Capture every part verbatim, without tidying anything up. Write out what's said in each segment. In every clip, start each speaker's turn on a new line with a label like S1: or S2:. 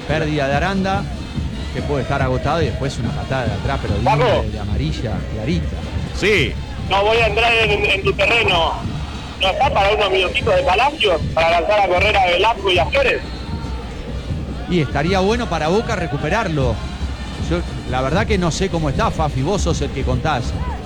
S1: pérdida de Aranda, que puede estar agotado, y después una patada de atrás, pero de, de amarilla, clarita.
S2: Sí.
S3: No voy a entrar en, en tu terreno. ¿No está para unos minutitos de Palacios para lanzar a correr a Velasco y a Flores?
S1: Y estaría bueno para Boca recuperarlo. Yo la verdad que no sé cómo está, Fafi, vos sos el que contás.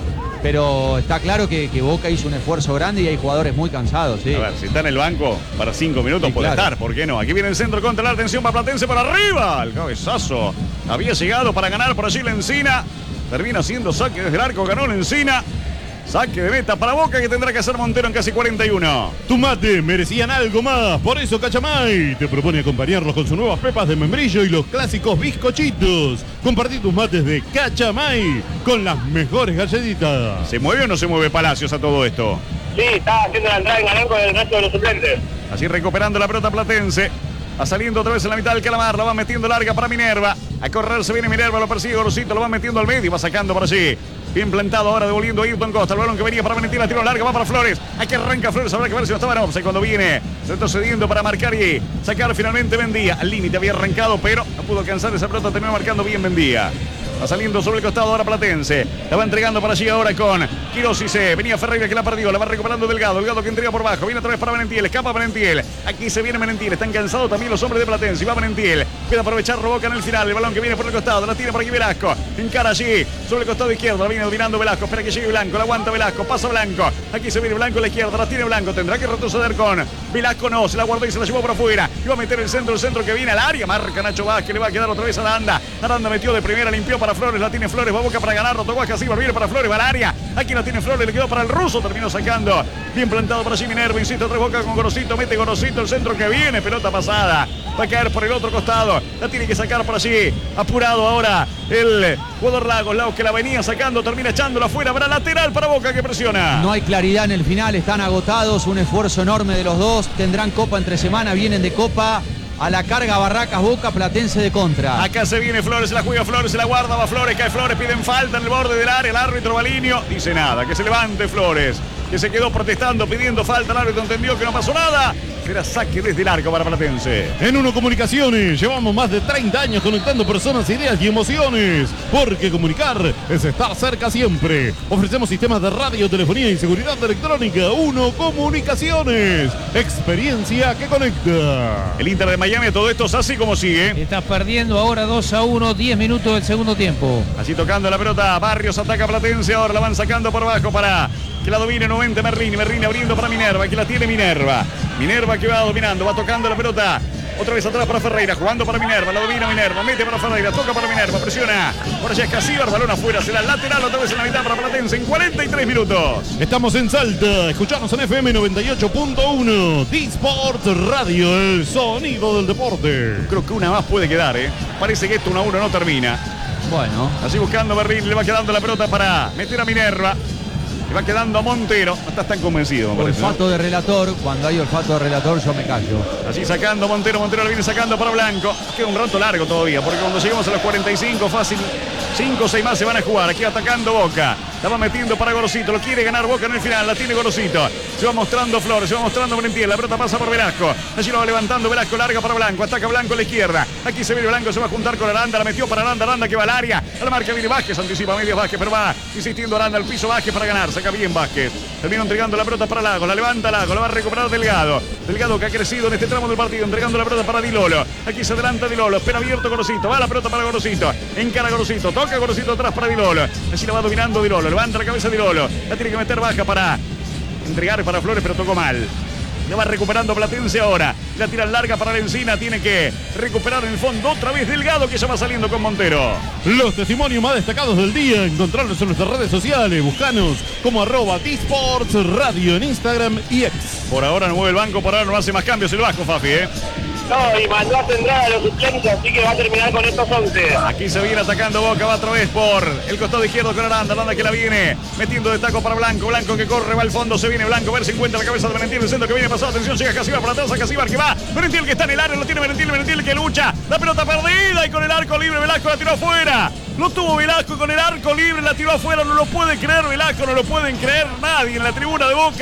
S1: Pero está claro que, que Boca hizo un esfuerzo grande y hay jugadores muy cansados, ¿sí?
S2: A ver, si está en el banco para cinco minutos
S1: sí,
S2: puede
S1: claro.
S2: estar, ¿por qué no? Aquí viene el centro contra la atención para Platense, para arriba. El cabezazo había llegado para ganar por allí la Encina. Termina siendo saque desde el arco, ganó la Encina. Saque de meta para Boca que tendrá que hacer Montero en casi cuarenta y uno.
S4: Tu mate merecían algo más, por eso Cachamay te propone acompañarlos con sus nuevas pepas de membrillo y los clásicos bizcochitos. Compartí tus mates de Cachamay con las mejores galletitas.
S2: ¿Se mueve o no se mueve Palacios a todo esto?
S3: Sí, está haciendo la entrada en galán con el resto de los suplentes.
S2: Así recuperando la pelota Platense. Va saliendo otra vez en la mitad del Calamar, la va metiendo larga para Minerva. A correr se viene Minerva, lo persigue Gorosito, lo va metiendo al medio, va sacando por allí. Bien plantado ahora, devolviendo a Ayrton Costa. El balón que venía para Valentín, la tiro larga, va para Flores. Aquí arranca Flores, habrá que ver si no estaba en offside cuando viene retrocediendo para marcar y sacar finalmente Bendía. Al límite había arrancado, pero no pudo alcanzar esa pelota, terminó marcando bien Bendía. Va saliendo sobre el costado ahora Platense. La va entregando para allí ahora con Quiroz y se venía Ferreira que la perdió. La va recuperando Delgado. Delgado que entrega por bajo. Viene otra vez para Menentiel. Escapa Menentiel. Aquí se viene Menentiel. Están cansados también los hombres de Platense. Y va Menentiel. Puede aprovechar Roboca en el final. El balón que viene por el costado. La tiene por aquí Velasco. Encara allí sobre el costado izquierdo. La viene dominando Velasco. Espera que llegue Blanco. La aguanta Velasco. Pasa Blanco. Aquí se viene Blanco a la izquierda. La tiene Blanco. Tendrá que retroceder con Velasco. No. Se la guardó y se la llevó por afuera. Y va a meter el centro. El centro que viene al área. Marca Nacho Vázquez. Le va a quedar otra vez a Aranda. Aranda metió de primera. Limpió para Flores. La tiene Flores. Va Boca para ganarlo, tocó a Casíbar, viene para Flores, va al área, aquí la tiene Flores, le quedó para el ruso, terminó sacando, bien plantado para allí Minerva, insisto, otra Boca con Gorosito, mete Gorosito, el centro que viene, pelota pasada, va a caer por el otro costado, la tiene que sacar por allí, apurado ahora el jugador Lagos, Lagos que la venía sacando, termina echándola afuera, para lateral para Boca que presiona.
S1: No hay claridad en el final, están agotados, un esfuerzo enorme de los dos, tendrán Copa entre semana, vienen de Copa. A la carga Barracas, Boca, Platense de contra.
S2: Acá se viene Flores, se la juega Flores, se la guarda, va Flores, cae Flores, piden falta en el borde del área, el árbitro Balinio dice nada, que se levante Flores, que se quedó protestando, pidiendo falta, el árbitro entendió que no pasó nada. Será saque desde el arco para Platense.
S4: En Uno Comunicaciones llevamos más de treinta años conectando personas, ideas y emociones. Porque comunicar es estar cerca siempre. Ofrecemos sistemas de radio, telefonía y seguridad electrónica. Uno Comunicaciones. Experiencia que conecta.
S2: El Inter de Miami, todo esto es así como sigue.
S5: Está perdiendo ahora dos a uno, diez minutos del segundo tiempo.
S2: Así tocando la pelota, Barrios ataca a Platense, ahora la van sacando por abajo para que la domine nuevamente Merrini. Merrini abriendo para Minerva, que la tiene Minerva. Minerva que va dominando, va tocando la pelota. Otra vez atrás para Ferreira, jugando para Minerva, la domina Minerva, mete para Ferreira, toca para Minerva, presiona. Por allá es Casíbar, balón afuera, será lateral otra vez en la mitad para Platense en cuarenta y tres minutos.
S4: Estamos en Salta, escuchamos en F M noventa y ocho punto uno, D-Sport Radio, el sonido del deporte.
S2: Creo que una más puede quedar, ¿eh? Parece que esto uno a uno no termina.
S1: Bueno.
S2: Así buscando Berrín, le va quedando la pelota para meter a Minerva. Le va quedando a Montero. No estás tan convencido, me parece,
S1: olfato
S2: ¿no?
S1: de relator. Cuando hay olfato de relator yo me callo.
S2: Así sacando Montero. Montero le viene sacando para Blanco. Queda un rato largo todavía, porque cuando lleguemos a los cuarenta y cinco, fácil, cinco o seis más se van a jugar. Aquí atacando Boca. La va metiendo para Gorosito. Lo quiere ganar Boca en el final. La tiene Gorosito. Se va mostrando Flores. Se va mostrando Valentiel. La pelota pasa por Velasco. Allí lo va levantando Velasco. Larga para Blanco. Ataca Blanco a la izquierda. Aquí se viene Blanco. Se va a juntar con Aranda. La metió para Aranda. Aranda que va al área. A la marca viene Vázquez. Anticipa medio Vázquez. Pero va insistiendo Aranda al piso Vázquez para ganar. Saca bien Vázquez. Termina entregando la pelota para Lago. La levanta Lago. La va a recuperar Delgado. Delgado que ha crecido en este tramo del partido. Entregando la pelota para Di Lolo. Aquí se adelanta Di Lolo. Espera abierto Gorosito. Va la pelota para Gorosito. Encara Gorosito. Toca Gorosito atrás para Di Lolo. Así la va dominando Di Lolo. Levanta la cabeza Di Lolo. La tiene que meter baja para entregar para Flores, pero tocó mal. La va recuperando Platense ahora. La tira larga para la Encina. Tiene que recuperar en el fondo otra vez Delgado, que ya va saliendo con Montero.
S4: Los testimonios más destacados del día. Encontrarlos en nuestras redes sociales. Buscanos como arroba D-Sports Radio en Instagram y X.
S2: Por ahora no mueve el banco. Por ahora no hace más cambios el Vasco, Fafi, ¿eh?
S3: No, y mandó a centrar a los suplentes, así que va a terminar con estos once.
S2: Aquí se viene atacando Boca, va otra vez por el costado izquierdo con Aranda. Aranda que la viene metiendo de taco para Blanco. Blanco que corre, va al fondo, se viene Blanco. A ver si encuentra la cabeza de Valentín. El centro que viene pasado. Atención, llega Casíbar para atrás a Casíbar que va. Valentín que está en el área, lo tiene Valentín. Valentín que lucha. La pelota perdida y con el arco libre Velasco la tiró afuera. Lo tuvo Velasco con el arco libre, la tiró afuera. No lo puede creer Velasco, no lo pueden creer nadie en la tribuna de Boca.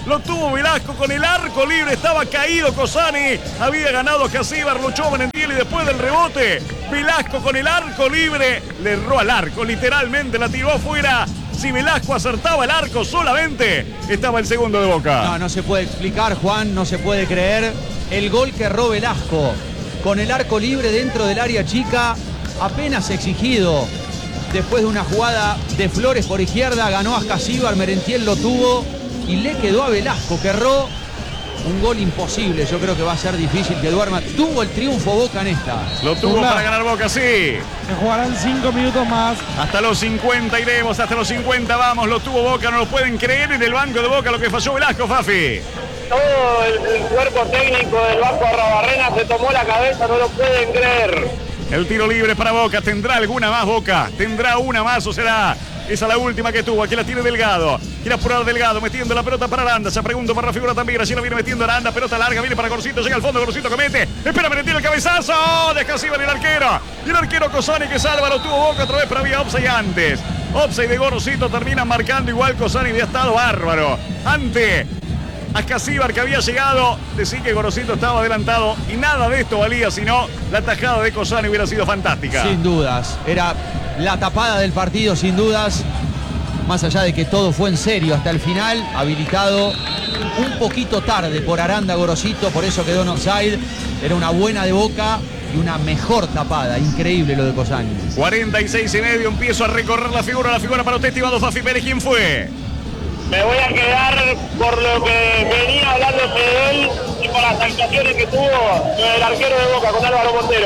S2: lo tuvo Velasco con el arco libre, estaba caído Cosani, había ganado Casíbar, luchó Merentiel y después del rebote, Velasco con el arco libre, le erró al arco, literalmente la tiró afuera. Si Velasco acertaba el arco solamente, estaba el segundo de Boca.
S1: No, no se puede explicar, Juan, no se puede creer. El gol que erró Velasco con el arco libre dentro del área chica, apenas exigido. Después de una jugada de Flores por izquierda, ganó a Casíbar, Merentiel lo tuvo y le quedó a Velasco, que erró un gol imposible. Yo creo que va a ser difícil que duerma. Tuvo el triunfo Boca en esta.
S2: Lo tuvo
S6: Una.
S2: para ganar Boca, sí.
S6: Se jugarán cinco minutos más.
S2: Hasta los cincuenta iremos, hasta los cincuenta vamos. Lo tuvo Boca, no lo pueden creer. En el banco de Boca lo que falló Velasco, Fafi.
S3: Todo el, el cuerpo técnico del Banco Arrobarrena se tomó la cabeza, no lo pueden creer.
S2: El tiro libre para Boca. ¿Tendrá alguna más Boca? ¿Tendrá una más o será esa la última que tuvo? Aquí la tiene Delgado. Quiere apurar Delgado, metiendo la pelota para Aranda. Se pregunta para la figura también. Así la viene metiendo Aranda. Pelota larga, viene para Gorosito. Llega al fondo, Gorosito comete. Espera, Merentiel el cabezazo. Deja así el arquero. Y el arquero Cosani que salva. Lo tuvo Boca otra vez, pero había offside antes. Offside de Gorosito. Termina marcando igual Cosani. Había estado bárbaro. Ante a Casíbar, que había llegado, decir que Gorosito estaba adelantado y nada de esto valía, sino la tajada de Cosani hubiera sido fantástica.
S1: Sin dudas, era la tapada del partido, sin dudas, más allá de que todo fue en serio hasta el final, habilitado un poquito tarde por Aranda Gorosito, por eso quedó en offside. Era una buena de Boca y una mejor tapada, increíble lo de Cosani.
S2: cuarenta y seis y medio, empiezo a recorrer la figura, la figura para usted, estimado Fafi Pérez. ¿Quién fue?
S3: Me voy a quedar por lo que venía hablándose de él y por las actuaciones que tuvo el arquero de Boca con Álvaro Montero.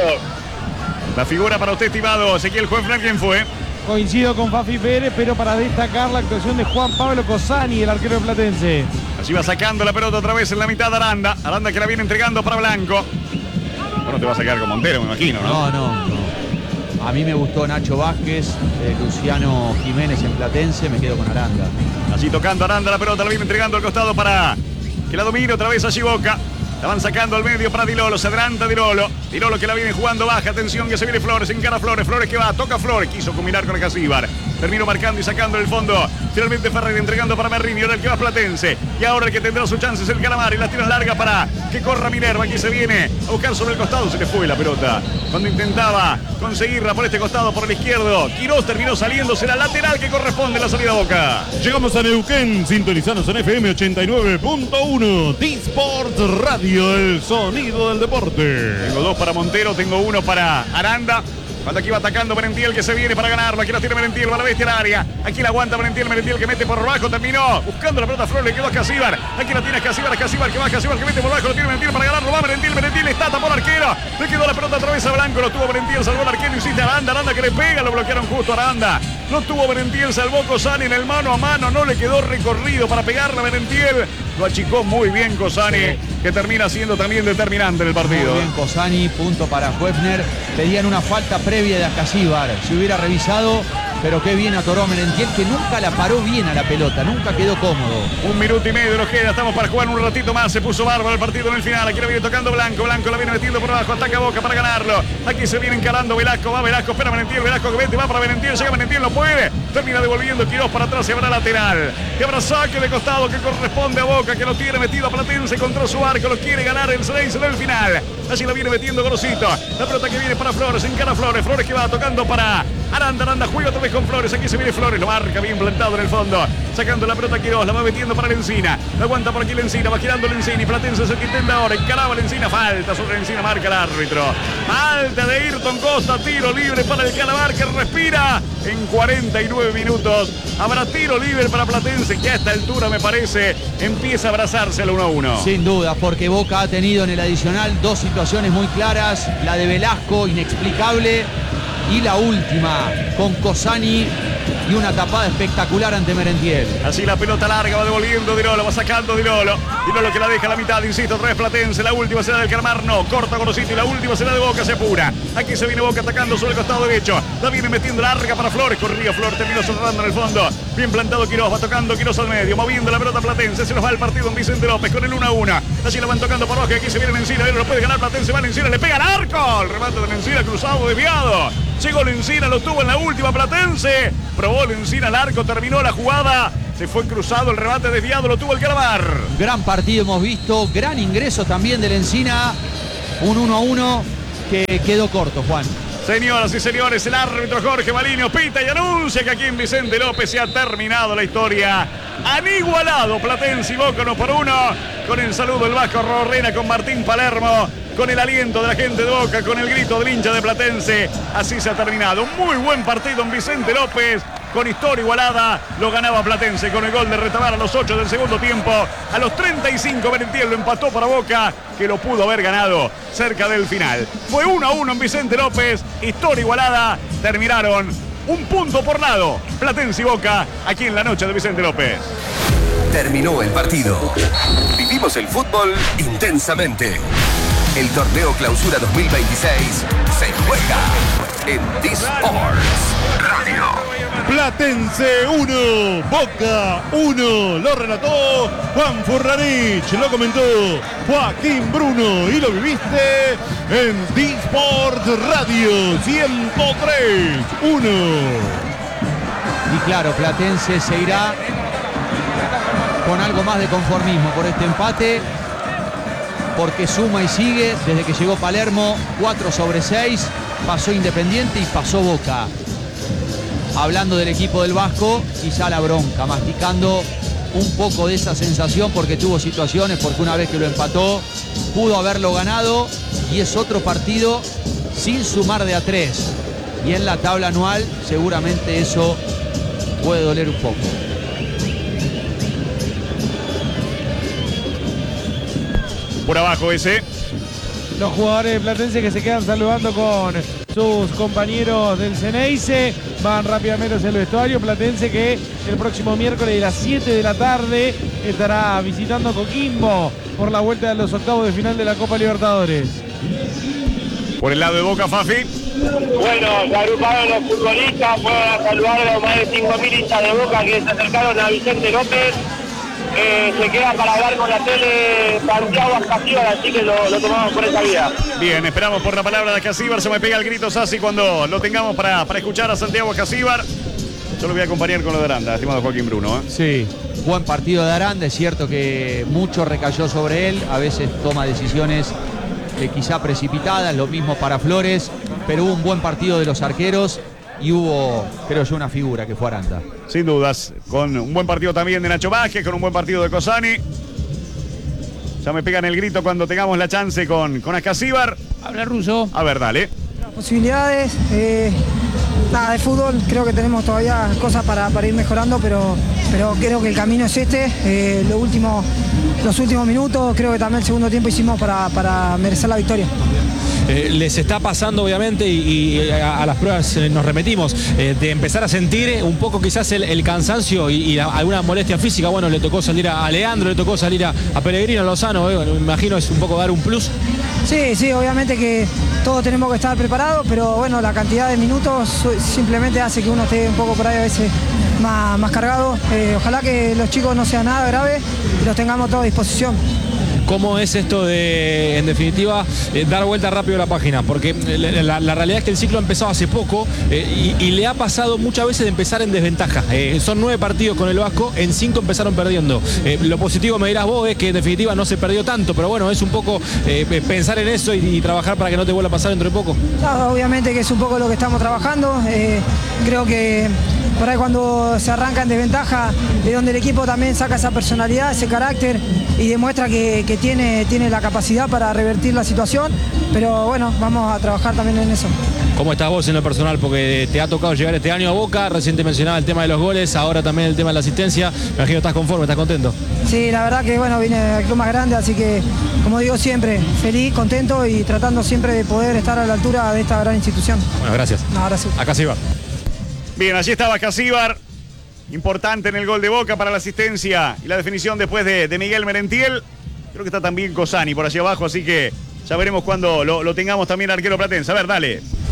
S2: La figura para usted, estimado Ezequiel Juanfran, ¿quién fue?
S6: Coincido con Fafi Pérez, pero para destacar la actuación de Juan Pablo Cosani, el arquero platense.
S2: Allí va sacando la pelota otra vez en la mitad de Aranda. Aranda que la viene entregando para Blanco. Bueno, te vas a quedar con Montero, me imagino, ¿no?
S1: No, no, no. A mí me gustó Nacho Vázquez, eh, Luciano Jiménez en Platense, me quedo con Aranda.
S2: Así tocando Aranda la pelota, la viene entregando al costado para que la domine otra vez allí Boca. La van sacando al medio para Dilolo, se adelanta Dilolo. Dilolo que la viene jugando baja, atención que se viene Flores, encara Flores, Flores que va, toca Flores, quiso combinar con el Casíbar. Terminó marcando y sacando el fondo. Finalmente Ferreira entregando para Merrini, ahora el que va Platense. Y ahora el que tendrá su chance es el Calamar. Y la tira larga para que corra Minerva. Aquí se viene a buscar sobre el costado. Se le fue la pelota cuando intentaba conseguirla por este costado, por el izquierdo. Quirós terminó saliendo, será lateral que corresponde la salida a Boca.
S4: Llegamos a Neuquén, sintonizanos en F M ochenta y nueve punto uno. D-Sport Radio, el sonido del deporte.
S2: Tengo dos para Montero, tengo uno para Aranda. Cuando aquí va atacando Merentiel que se viene para ganarlo. Aquí la tiene Merentiel, va la bestia al área. Aquí la aguanta Merentiel, Merentiel que mete por abajo. Terminó buscando la pelota Flores, le quedó a Casíbar. Aquí la tiene Casíbar, Casíbar que va, Casíbar que mete por abajo. Lo tiene Merentiel para ganarlo. Va Merentiel, Merentiel está, tapó al arquero. Le quedó la pelota otra vez a Blanco. Lo tuvo Merentiel, salvó al arquero. Insiste Aranda, Aranda que le pega. Lo bloquearon justo a Aranda. Lo tuvo Merentiel, salvó Cosani en el mano a mano. No le quedó recorrido para pegarle a Merentiel. Lo achicó muy bien Cosani, sí, que termina siendo también determinante en el partido.
S1: Muy bien Cosani, punto para Huefner. Pedían una falta previa de Casíbar. Si hubiera revisado, pero qué bien atoró a Merentiel, que nunca la paró bien a la pelota, nunca quedó cómodo.
S2: Un minuto y medio nos queda, estamos para jugar un ratito más. Se puso bárbaro el partido en el final. Aquí lo viene tocando Blanco, Blanco la viene metiendo por abajo, ataca Boca para ganarlo. Aquí se viene encarando Velasco, va Velasco, espera Merentiel, Velasco que vete, va para Merentiel, llega Merentiel, no puede. Termina devolviendo Quirós para atrás y habrá lateral. Y habrá saque de costado que corresponde a Boca, que lo tiene metido a Platense contra su arco, lo quiere ganar el seis en el final. Allí la viene metiendo Gorosito. La pelota que viene para Flores, encara Flores, Flores que va tocando para Aranda, Aranda juega otra vez con Flores, aquí se viene Flores, lo marca bien plantado en el fondo, sacando la pelota Quirós, la va metiendo para Lencina, la aguanta por aquí Lencina, va girando Lencina y Platense es el que intenta ahora, encaraba Lencina, falta sobre Lencina, marca el árbitro, falta de Ayrton Costa, tiro libre para el Calamar que respira en cuarenta y nueve minutos, habrá tiro libre para Platense que a esta altura me parece empieza a abrazarse al uno a uno.
S1: Sin duda, porque Boca ha tenido en el adicional dos situaciones muy claras, la de Velasco, inexplicable, y la última con Cosani y una tapada espectacular ante Merentiel.
S2: Así la pelota larga va devolviendo Dilolo, va sacando Dilolo. Dilolo que la deja a la mitad, insisto, otra vez Platense. La última será del Calamar, no, corta Gorosito y la última será de Boca, se apura. Aquí se viene Boca atacando sobre el costado derecho. La viene metiendo larga para Flores. Corría Flores, terminó cerrando en el fondo. Bien plantado Quiroz, va tocando Quiroz al medio. Moviendo la pelota Platense. Se nos va el partido en Vicente López con el uno a uno. Allí la van tocando por Bosque. Aquí se viene Lencina. Lo puede ganar Platense. Va Lencina. Le pega al arco. El remate de Lencina cruzado, desviado. Llegó Lencina, lo tuvo en la última Platense. Probó Lencina al arco. Terminó la jugada. Se fue cruzado, el remate desviado, lo tuvo el Calamar.
S1: Gran partido hemos visto, gran ingreso también de Lencina. Un uno a uno que quedó corto, Juan.
S2: Señoras y señores, el árbitro Jorge Maligno pita y anuncia que aquí en Vicente López se ha terminado la historia. Han igualado Platense y Boca uno por uno. Con el saludo del Vasco Rorrena, con Martín Palermo, con el aliento de la gente de Boca, con el grito del hincha de Platense. Así se ha terminado. Un muy buen partido en Vicente López. Con historia igualada, lo ganaba Platense con el gol de Retabar a los ocho del segundo tiempo. A los treinta y cinco, Merentiel lo empató para Boca, que lo pudo haber ganado cerca del final. Fue uno a uno en Vicente López, historia igualada. Terminaron un punto por lado, Platense y Boca, aquí en la noche de Vicente López.
S7: Terminó el partido. Vivimos el fútbol intensamente. El torneo Clausura dos mil veintiséis se juega en D-Sports Radio.
S4: Platense uno, Boca uno. Lo relató Juan Furranich, lo comentó Joaquín Bruno y lo viviste en D-Sports Radio ciento tres uno.
S1: Y claro, Platense se irá con algo más de conformismo por este empate, porque suma y sigue desde que llegó Palermo. Cuatro sobre seis, pasó Independiente y pasó Boca. Hablando del equipo del Vasco, quizá la bronca, masticando un poco de esa sensación porque tuvo situaciones, porque una vez que lo empató pudo haberlo ganado y es otro partido sin sumar de a tres. Y en la tabla anual seguramente eso puede doler un poco.
S2: Por abajo ese.
S6: Los jugadores de Platense que se quedan saludando con sus compañeros del Ceneice. Van rápidamente hacia el vestuario. Platense que el próximo miércoles a las siete de la tarde estará visitando Coquimbo por la vuelta de los octavos de final de la Copa Libertadores.
S2: Por el lado de Boca, Fafi.
S3: Bueno, se agruparon los futbolistas, fueron a saludar a los más de cinco mil hinchas de Boca que se acercaron a Vicente López. Eh, se queda para hablar con la tele Santiago Ascasíbar, así que lo, lo tomamos por esa vía.
S2: Bien, esperamos por la palabra de Ascasíbar. Se me pega el grito Sassi cuando lo tengamos para, para escuchar a Santiago Ascasíbar. Yo lo voy a acompañar con lo de Aranda, estimado Joaquín Bruno. ¿eh?
S1: Sí, buen partido de Aranda. Es cierto que mucho recayó sobre él. A veces toma decisiones eh, quizá precipitadas. Lo mismo para Flores. Pero hubo un buen partido de los arqueros. Y hubo, creo yo, una figura que fue Aranda.
S2: Sin dudas, con un buen partido también de Nacho Vázquez, con un buen partido de Cosani. Ya me pegan el grito cuando tengamos la chance con, con Ascasíbar.
S5: Habla Russo.
S2: A ver, dale.
S8: Posibilidades, eh, nada, de fútbol, creo que tenemos todavía cosas para, para ir mejorando, pero, pero creo que el camino es este. Eh, lo último, los últimos minutos, creo que también el segundo tiempo hicimos para, para merecer la victoria.
S9: Eh, les está pasando obviamente y, y a, a las pruebas eh, nos remetimos, eh, de empezar a sentir un poco quizás el, el cansancio y, y la, alguna molestia física. Bueno, le tocó salir a, a Leandro, le tocó salir a, a Pellegrino, a Lozano, eh, me imagino es un poco dar un plus.
S8: Sí, sí, obviamente que todos tenemos que estar preparados, pero bueno, la cantidad de minutos simplemente hace que uno esté un poco por ahí a veces más, más cargado. Eh, ojalá que los chicos no sean nada grave y los tengamos todos a disposición.
S9: ¿Cómo es esto de, en definitiva, eh, dar vuelta rápido a la página? Porque la, la realidad es que el ciclo ha empezado hace poco eh, y, y le ha pasado muchas veces de empezar en desventaja. Eh, son nueve partidos con el Vasco, en cinco empezaron perdiendo. Eh, lo positivo, me dirás vos, es que en definitiva no se perdió tanto, pero bueno, es un poco eh, pensar en eso y, y trabajar para que no te vuelva a pasar dentro de poco.
S8: No, obviamente que es un poco lo que estamos trabajando. Eh, creo que por ahí cuando se arranca en desventaja es donde el equipo también saca esa personalidad, ese carácter y demuestra que, que tiene, tiene la capacidad para revertir la situación, pero bueno, vamos a trabajar también en eso.
S9: ¿Cómo estás vos en lo personal? Porque te ha tocado llegar este año a Boca, recién te mencionaba el tema de los goles, ahora también el tema de la asistencia, me imagino que estás conforme, estás contento.
S8: Sí, la verdad que bueno, vine al club más grande, así que como digo siempre, feliz, contento y tratando siempre de poder estar a la altura de esta gran institución.
S9: Bueno, gracias.
S8: No, gracias.
S9: Acá sí va.
S2: Bien, allí estaba Ascasíbar, importante en el gol de Boca para la asistencia y la definición después de, de Miguel Merentiel. Creo que está también Cosani por allá abajo, así que ya veremos cuando lo, lo tengamos también arquero platense. A ver, dale.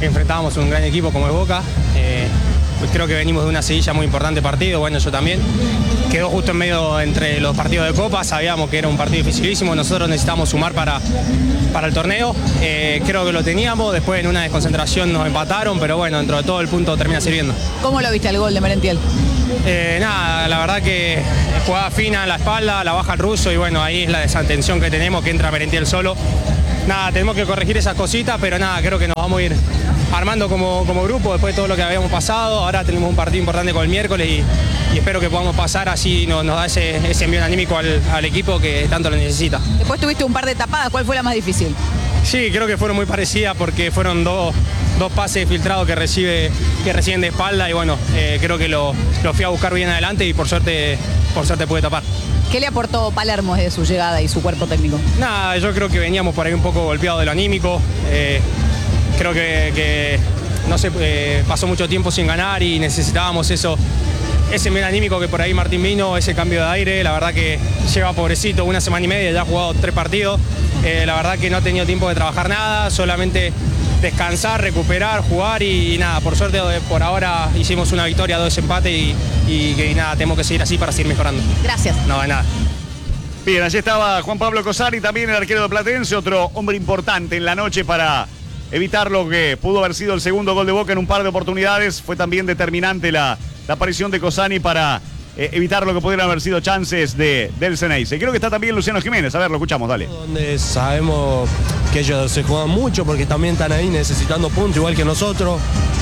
S10: enfrentábamos un gran equipo como es Boca. Eh, pues creo que venimos de una seguilla muy importante partido, bueno, yo también. Quedó justo en medio entre los partidos de Copa, sabíamos que era un partido dificilísimo, nosotros necesitábamos sumar para, para el torneo. Eh, creo que lo teníamos, después en una desconcentración nos empataron, pero bueno, dentro de todo el punto termina sirviendo.
S11: ¿Cómo lo viste el gol de Merentiel?
S10: Eh, nada, la verdad que jugada fina en la espalda, la baja el ruso y bueno, ahí es la desatención que tenemos, que entra Merentiel solo. Nada, tenemos que corregir esas cositas, pero nada, creo que nos vamos a ir armando como, como grupo después de todo lo que habíamos pasado. Ahora tenemos un partido importante con el miércoles y, y espero que podamos pasar, así nos, nos da ese, ese envío anímico al, al equipo que tanto lo necesita.
S11: Después tuviste un par de tapadas, ¿cuál fue la más difícil?
S10: Sí, creo que fueron muy parecidas porque fueron dos, dos pases filtrados que, recibe, que reciben de espalda y bueno, eh, creo que lo, lo fui a buscar bien adelante y por suerte, por suerte pude tapar.
S11: ¿Qué le aportó Palermo desde su llegada y su cuerpo técnico?
S10: Nada, yo creo que veníamos por ahí un poco golpeados de lo anímico. Eh, creo que, que no sé, eh, pasó mucho tiempo sin ganar y necesitábamos eso, ese bien anímico que por ahí Martín vino, ese cambio de aire. La verdad que lleva pobrecito una semana y media, ya ha jugado tres partidos. Eh, la verdad que no ha tenido tiempo de trabajar nada, solamente descansar, recuperar, jugar y, y nada, por suerte por ahora hicimos una victoria, dos empates y, y, y nada, tenemos que seguir así para seguir mejorando.
S11: Gracias.
S10: No, de nada.
S2: Bien, allí estaba Juan Pablo Cosari, también el arquero de Platense, otro hombre importante en la noche para evitar lo que pudo haber sido el segundo gol de Boca en un par de oportunidades. Fue también determinante la, la aparición de Cosani para eh, evitar lo que pudieran haber sido chances de, del Ceneice. Creo que está también Luciano Jiménez, a ver, lo escuchamos, dale.
S12: Donde sabemos que ellos se juegan mucho porque también están ahí necesitando puntos igual que nosotros.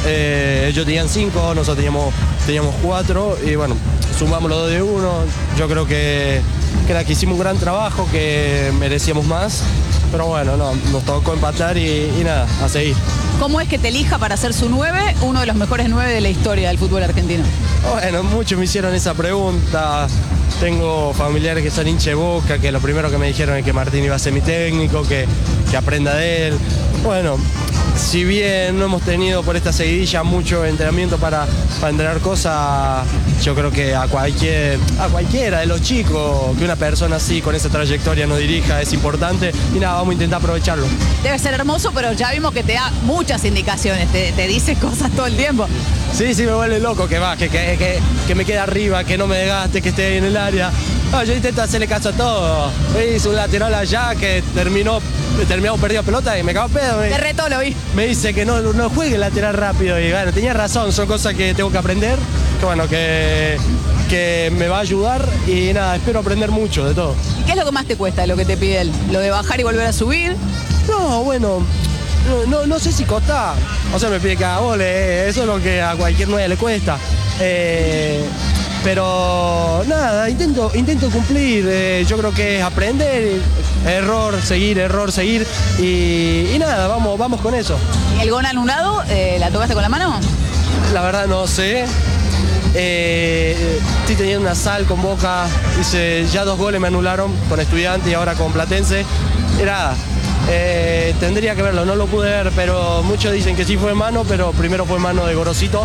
S12: Eh, ellos tenían cinco, nosotros teníamos, teníamos cuatro y bueno, sumamos los dos de uno. Yo creo que, que, era que hicimos un gran trabajo, que merecíamos más, pero bueno, no, nos tocó empatar y, y nada, a seguir.
S11: ¿Cómo es que te elija para ser su nueve, uno de los mejores nueve de la historia del fútbol argentino?
S12: Bueno, muchos me hicieron esa pregunta. Tengo familiares que son hincha de Boca, que lo primero que me dijeron es que Martín iba a ser mi técnico, que, que aprenda de él. Bueno, si bien no hemos tenido por esta seguidilla mucho entrenamiento para, para entrenar cosas, yo creo que a, cualquier, a cualquiera de los chicos, que una persona así con esa trayectoria nos dirija, es importante y nada, vamos a intentar aprovecharlo.
S11: Debe ser hermoso, pero ya vimos que te da muchas indicaciones, te, te dice cosas todo el tiempo.
S12: Sí, sí, me vuelve loco que baje, que, que, que me quede arriba, que no me desgaste, que esté en el área. No, yo intento hacerle caso a todo. Hice un lateral allá que terminó, terminamos perdiendo pelota y me cago en pedo. Me,
S11: Te reto, lo vi.
S12: Me dice que no, no juegue el lateral rápido y bueno, tenía razón, son cosas que tengo que aprender, que bueno, que, que me va a ayudar y nada, espero aprender mucho de todo.
S11: ¿Y qué es lo que más te cuesta de lo que te pide él? ¿Lo de bajar y volver a subir?
S12: No, bueno, no, no, no sé si costa, o sea, me pide que haga goles, eh, eso es lo que a cualquier nueve le cuesta. Eh, Pero nada, intento, intento cumplir, eh, yo creo que es aprender, error, seguir, error, seguir y, y nada, vamos, vamos con eso.
S11: ¿Y el gol anulado, eh, la tocaste con la mano?
S12: La verdad no sé, eh, estoy teniendo una sal con Boca, hice ya dos goles me anularon con Estudiantes y ahora con Platense, y nada, eh, tendría que verlo, no lo pude ver, pero muchos dicen que sí fue mano, pero primero fue mano de Gorosito.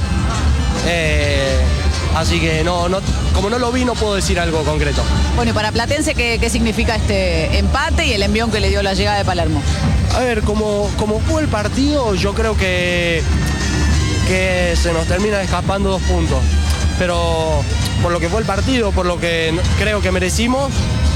S12: Eh, Así que no, no, como no lo vi, no puedo decir algo concreto.
S11: Bueno, y para Platense, ¿qué, qué significa este empate y el envión que le dio la llegada de Palermo?
S12: A ver, como, como fue el partido, yo creo que, que se nos termina escapando dos puntos. Pero por lo que fue el partido, por lo que creo que merecimos,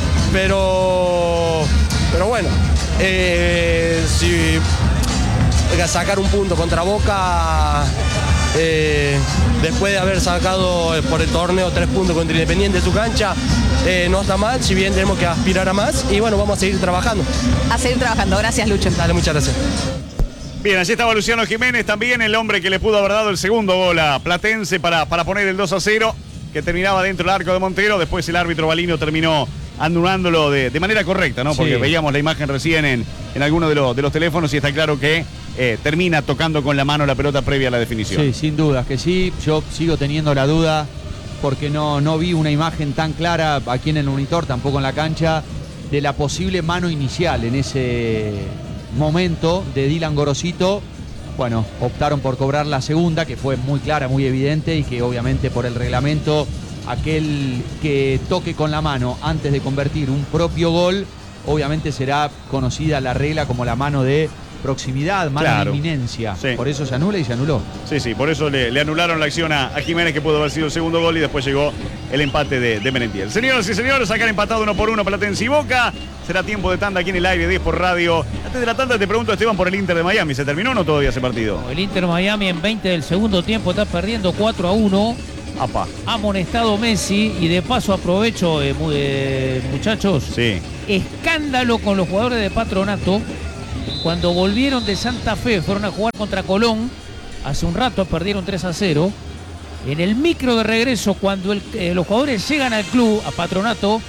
S12: pero, pero bueno, eh, si sacar un punto contra Boca... Eh, después de haber sacado por el torneo tres puntos contra Independiente en su cancha, eh, no está mal, si bien tenemos que aspirar a más y bueno, vamos a seguir trabajando.
S11: A seguir trabajando, gracias Lucho.
S12: Dale, muchas gracias.
S2: Bien, allí estaba Luciano Jiménez, también el hombre que le pudo haber dado el segundo gol a Platense para, para poner el dos a cero, que terminaba dentro del arco de Montero. Después el árbitro Balino terminó anulándolo de, de manera correcta, ¿no? Porque sí, veíamos la imagen recién en, en alguno de, los de los teléfonos y está claro que eh, termina tocando con la mano la pelota previa a la definición.
S1: Sí, sin dudas que sí. Yo sigo teniendo la duda porque no, no vi una imagen tan clara aquí en el monitor, tampoco en la cancha, de la posible mano inicial en ese momento de Dylan Gorosito. Bueno, optaron por cobrar la segunda, que fue muy clara, muy evidente y que obviamente por el reglamento aquel que toque con la mano antes de convertir un propio gol, obviamente será conocida la regla como la mano de proximidad, más
S2: Claro.
S1: inminencia.
S2: Sí.
S1: Por eso se anula y se anuló.
S2: Sí, sí, por eso le, le anularon la acción a, a Jiménez, que pudo haber sido el segundo gol, y después llegó el empate de, de Merentiel. Señoras y señores, sacan empatado uno por uno Platense y Boca. Será tiempo de tanda aquí en el aire de por Radio. Antes de la tanda te pregunto, Esteban, por el Inter de Miami. ¿Se terminó o no todavía ese partido?
S5: El Inter Miami en veinte del segundo tiempo está perdiendo cuatro a uno.
S2: Apa.
S5: Amonestado Messi, y de paso aprovecho, eh, mu- eh, muchachos,
S2: Sí.
S5: escándalo con los jugadores de Patronato. Cuando volvieron de Santa Fe, fueron a jugar contra Colón. Hace un rato perdieron tres a cero. En el micro de regreso, cuando el- eh, los jugadores llegan al club, a Patronato,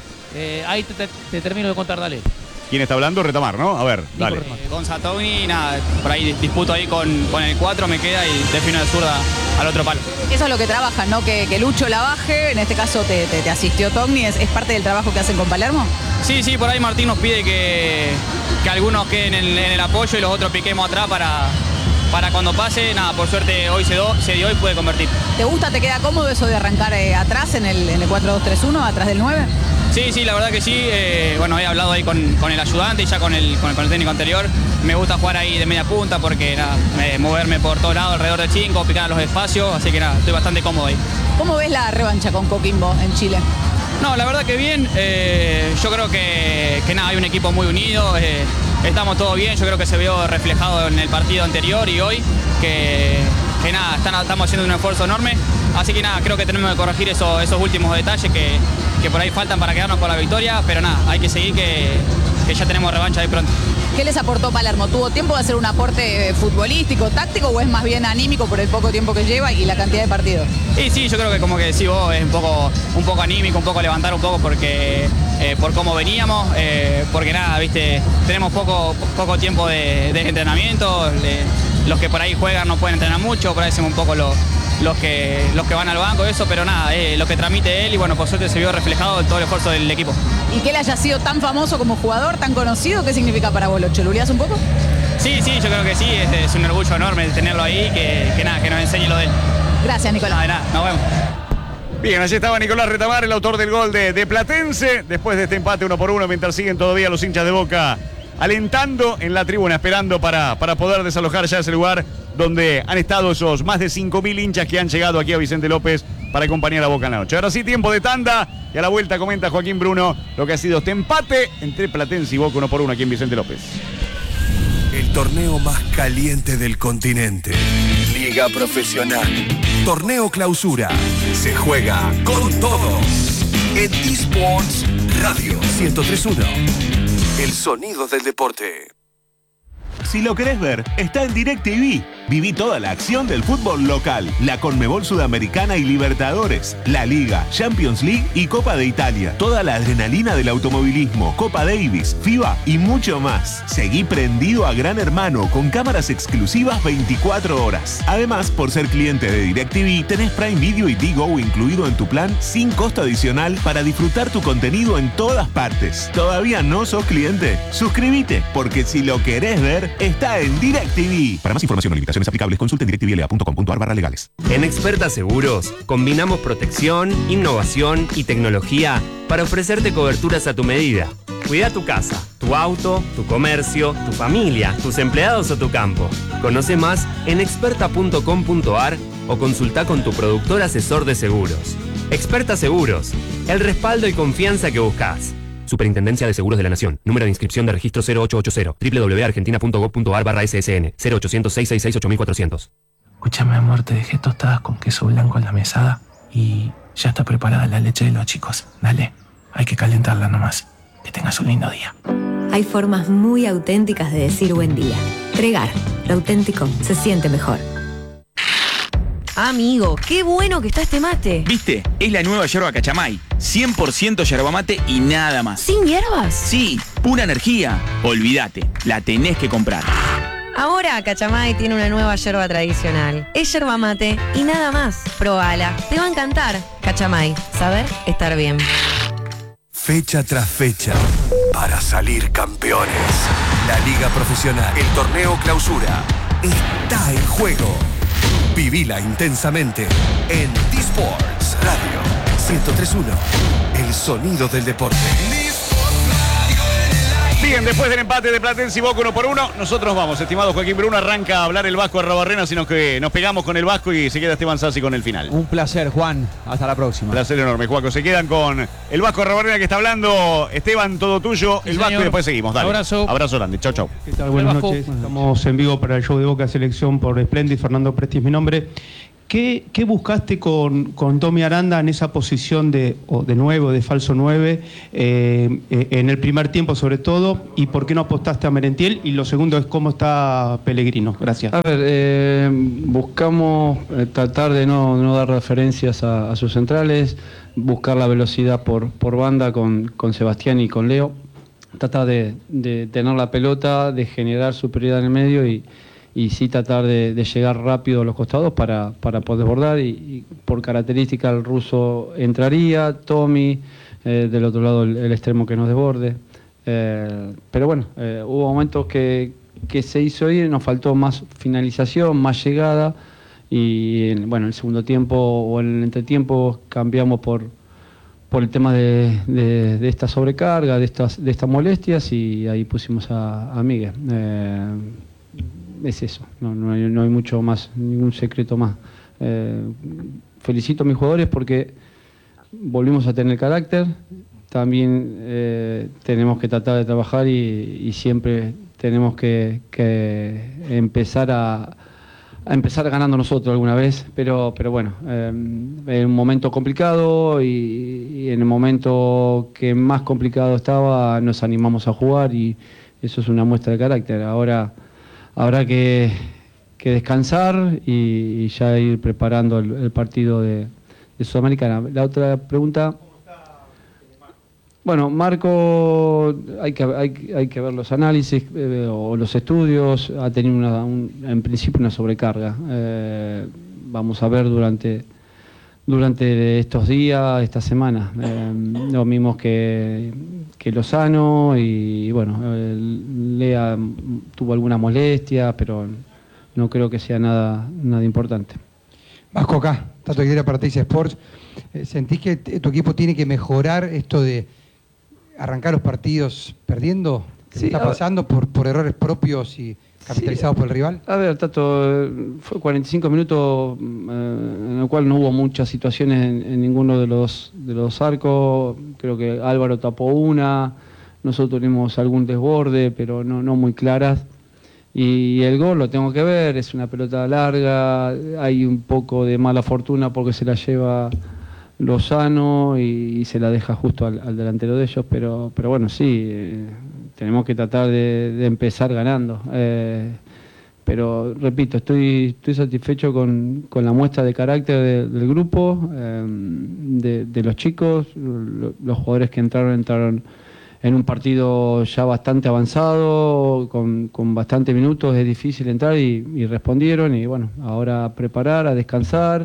S5: eh, ahí te, te- te termino de contar, dale.
S2: ¿Quién está hablando? Retamar, ¿no? A ver, dale.
S13: Eh, Gonza Togni, nada, por ahí disputo ahí con, con el cuatro, me queda y defino de zurda al otro palo.
S11: Eso es lo que trabajan, ¿no? Que, que Lucho la baje, en este caso te, te, te asistió Togni, ¿es, es parte del trabajo que hacen con Palermo?
S13: Sí, sí, por ahí Martín nos pide que, que algunos queden en, en el apoyo y los otros piquemos atrás para, para cuando pase. Nada, por suerte hoy se, do, se dio y pude convertir.
S11: ¿Te gusta, te queda cómodo eso de arrancar eh, atrás en el, en el cuatro dos tres uno, atrás del nueve?
S13: Sí, sí, la verdad que sí. Eh, bueno, he hablado ahí con, con el ayudante y ya con el, con, el, con el técnico anterior. Me gusta jugar ahí de media punta porque nada, eh, moverme por todos lados alrededor del cinco, picar los espacios, así que nada, estoy bastante cómodo ahí.
S11: ¿Cómo ves la revancha con Coquimbo en Chile?
S13: No, la verdad que bien. Eh, yo creo que, que nada, hay un equipo muy unido. Eh, estamos todos bien. Yo creo que se vio reflejado en el partido anterior y hoy que, que nada, están, estamos haciendo un esfuerzo enorme. Así que nada, creo que tenemos que corregir eso, esos últimos detalles que, que por ahí faltan para quedarnos con la victoria. Pero nada, hay que seguir que, que ya tenemos revancha de pronto.
S11: ¿Qué les aportó Palermo? ¿Tuvo tiempo de hacer un aporte eh, futbolístico, táctico, o es más bien anímico por el poco tiempo que lleva y la cantidad de partidos?
S13: Y sí, yo creo que como que decís vos, es un poco, un poco anímico, un poco levantar un poco porque eh, por cómo veníamos, eh, porque nada, viste, tenemos poco, poco tiempo de, de entrenamiento, de- los que por ahí juegan no pueden entrenar mucho, por ahí hacemos un poco los, los, que, los que van al banco, eso, pero nada, eh, lo que transmite él y bueno, por suerte se vio reflejado en todo el esfuerzo del equipo.
S11: ¿Y que él haya sido tan famoso como jugador, tan conocido? ¿Qué significa para vos? ¿Lo choluleás un poco?
S13: Sí, sí, yo creo que sí, es, es un orgullo enorme tenerlo ahí, que, que nada, que nos enseñe lo de él.
S11: Gracias, Nicolás.
S13: Nada, de nada, nos vemos.
S2: Bien, allí estaba Nicolás Retamar, el autor del gol de, de Platense. Después de este empate uno por uno, mientras siguen todavía los hinchas de Boca alentando en la tribuna, esperando para, para poder desalojar ya ese lugar donde han estado esos más de cinco mil hinchas que han llegado aquí a Vicente López para acompañar a Boca en la noche. Ahora sí, tiempo de tanda, y a la vuelta comenta Joaquín Bruno lo que ha sido este empate entre Platense y Boca uno por uno aquí en Vicente López.
S7: El torneo más caliente del continente. Liga Profesional. Torneo Clausura. Se juega con todo. En eSports Radio ciento tres punto uno. El sonido del deporte.
S14: Si lo querés ver, está en DirecTV. Viví toda la acción del fútbol local, la Conmebol Sudamericana y Libertadores, la Liga, Champions League y Copa de Italia. Toda la adrenalina del automovilismo, Copa Davis, FIBA y mucho más. Seguí prendido a Gran Hermano con cámaras exclusivas veinticuatro horas. Además, por ser cliente de DirecTV, tenés Prime Video y Digo incluido en tu plan sin costo adicional para disfrutar tu contenido en todas partes. ¿Todavía no sos cliente? Suscríbete, porque si lo querés ver, está en DirecTV. Para más información o limitaciones aplicables, consulte en directivl punto com punto a r barra legales.
S15: En Experta Seguros combinamos protección, innovación y tecnología para ofrecerte coberturas a tu medida. Cuida tu casa, tu auto, tu comercio, tu familia, tus empleados o tu campo. Conoce más en experta punto com punto a r o consulta con tu productor asesor de seguros. Experta Seguros, el respaldo y confianza que buscas. Superintendencia de Seguros de la Nación. Número de inscripción de registro cero ocho ocho cero. doble u doble u doble u punto argentina punto gob punto a r barra S S N. cero ochocientos, seiscientos sesenta y seis, ocho mil cuatrocientos.
S16: Escúchame, amor, te dejé tostadas con queso blanco en la mesada y ya está preparada la leche de los chicos. Dale, hay que calentarla nomás. Que tengas un lindo día.
S17: Hay formas muy auténticas de decir buen día. Tregar, lo auténtico se siente mejor.
S18: Amigo, qué bueno que está este mate.
S19: ¿Viste? Es la nueva yerba Cachamay. cien por ciento yerba mate y nada más.
S18: ¿Sin hierbas?
S19: Sí, pura energía. Olvídate, la tenés que comprar.
S18: Ahora Cachamay tiene una nueva yerba tradicional. Es yerba mate y nada más. Probala, te va a encantar. Cachamay, saber estar bien.
S7: Fecha tras fecha, para salir campeones. La Liga Profesional, el Torneo Clausura, está en juego. Vivila intensamente en eSports Radio ciento tres punto uno. El sonido del deporte.
S2: Bien, después del empate de Platense y Boca uno por uno, nosotros vamos, estimado Joaquín Bruno, arranca a hablar el Vasco Arrobarrena, sino que nos pegamos con el Vasco y se queda Esteban Sassi con el final.
S1: Un placer, Juan. Hasta la próxima.
S2: Un placer enorme, Juaco. Se quedan con el Vasco Arrobarena que está hablando. Esteban, todo tuyo. El
S6: Sí,
S2: Vasco
S6: señor.
S2: y después seguimos. Dale.
S6: Abrazo.
S2: Abrazo grande. Chau, chau.
S6: ¿Qué tal? Buenas noches. Estamos en vivo para el show de Boca Selección por Splendid. Fernando Presti es mi nombre. ¿Qué, qué buscaste con, con Tommy Aranda en esa posición de, o de nuevo, de falso nueve, eh, eh, en el primer tiempo sobre todo? ¿Y por qué no apostaste a Merentiel? Y lo segundo es cómo está Pellegrino. Gracias.
S20: A ver, eh, buscamos eh, tratar de no, no dar referencias a, a sus centrales, buscar la velocidad por, por banda con, con Sebastián y con Leo, tratar de, de tener la pelota, de generar superioridad en el medio y y sí tratar de, de llegar rápido a los costados para, para poder desbordar y, y por característica el ruso entraría, Tommy, eh, del otro lado el, el extremo que nos desborde. Eh, pero bueno, eh, hubo momentos que, que se hizo ir, nos faltó más finalización, más llegada y en, bueno, el segundo tiempo o en el entretiempo cambiamos por, por el tema de, de, de esta sobrecarga, de estas, de estas molestias y ahí pusimos a, a Miguel. Eh, Es eso, no, no, hay, no hay mucho más, ningún secreto más. Eh, felicito a mis jugadores porque volvimos a tener carácter, también eh, tenemos que tratar de trabajar y, y siempre tenemos que, que empezar a, a empezar ganando nosotros alguna vez, pero, pero bueno, eh, en un momento complicado y, y en el momento que más complicado estaba nos animamos a jugar y eso es una muestra de carácter. Ahora habrá que, que descansar y, y ya ir preparando el, el partido de, de Sudamericana. La otra pregunta. Bueno, Marco, hay que, hay, hay que ver los análisis eh, o los estudios. Ha tenido una, un, en principio una sobrecarga. Eh, vamos a ver durante, durante estos días, esta semana. Eh, lo mismo que, que Lozano y, y bueno, eh, Lea tuvo alguna molestia, pero no creo que sea nada, nada importante.
S21: Vasco acá, Tato Aguilera para Teis Sports. Eh, ¿Sentís que t- tu equipo tiene que mejorar esto de arrancar los partidos perdiendo? ¿Qué
S20: Sí,
S21: está
S20: a ver.
S21: pasando por, por errores propios y capitalizados
S20: Sí,
S21: por el rival?
S20: A ver, Tato, eh, fue cuarenta y cinco minutos eh, en el cual no hubo muchas situaciones en, en ninguno de los, de los arcos. Creo que Álvaro tapó una, nosotros tuvimos algún desborde, pero no, no muy claras. Y el gol lo tengo que ver, es una pelota larga, hay un poco de mala fortuna porque se la lleva Lozano y, y se la deja justo al, al delantero de ellos, pero, pero bueno, sí, eh, tenemos que tratar de, de empezar ganando. Eh, pero repito, estoy, estoy satisfecho con, con la muestra de carácter de- del grupo, eh, de, de los chicos, lo- los jugadores que entraron, entraron en un partido ya bastante avanzado, con, con bastantes minutos, es difícil entrar y, y respondieron y bueno, ahora a preparar, a descansar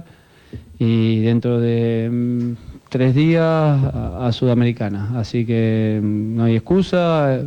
S20: y dentro de mm, tres días a, a Sudamericana. Así que mm, no hay excusa,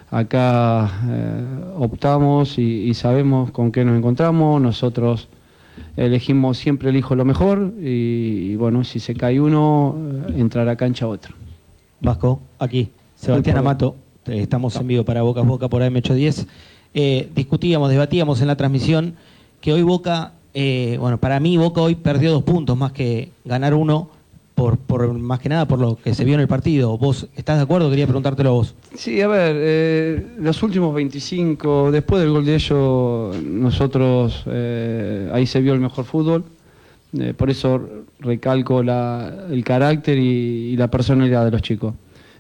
S20: acá eh, optamos y, y sabemos con qué nos encontramos, nosotros elegimos, siempre elijo lo mejor y, y bueno, si se cae uno, eh, entrará a cancha otro.
S22: Vasco, aquí, Sebastián
S20: Hola.
S22: Amato, eh, estamos en vivo para Boca a Boca por A M ocho diez. Eh, discutíamos, debatíamos en la transmisión que hoy Boca, eh, bueno, para mí Boca hoy perdió dos puntos más que ganar uno, por, por más que nada por lo que se vio en el partido. ¿Vos estás de acuerdo? Quería preguntártelo a vos.
S20: Sí, a ver, eh, los últimos veinticinco, después del gol de ellos, nosotros, eh, ahí se vio el mejor fútbol. Eh, por eso recalco la, el carácter y, y la personalidad de los chicos.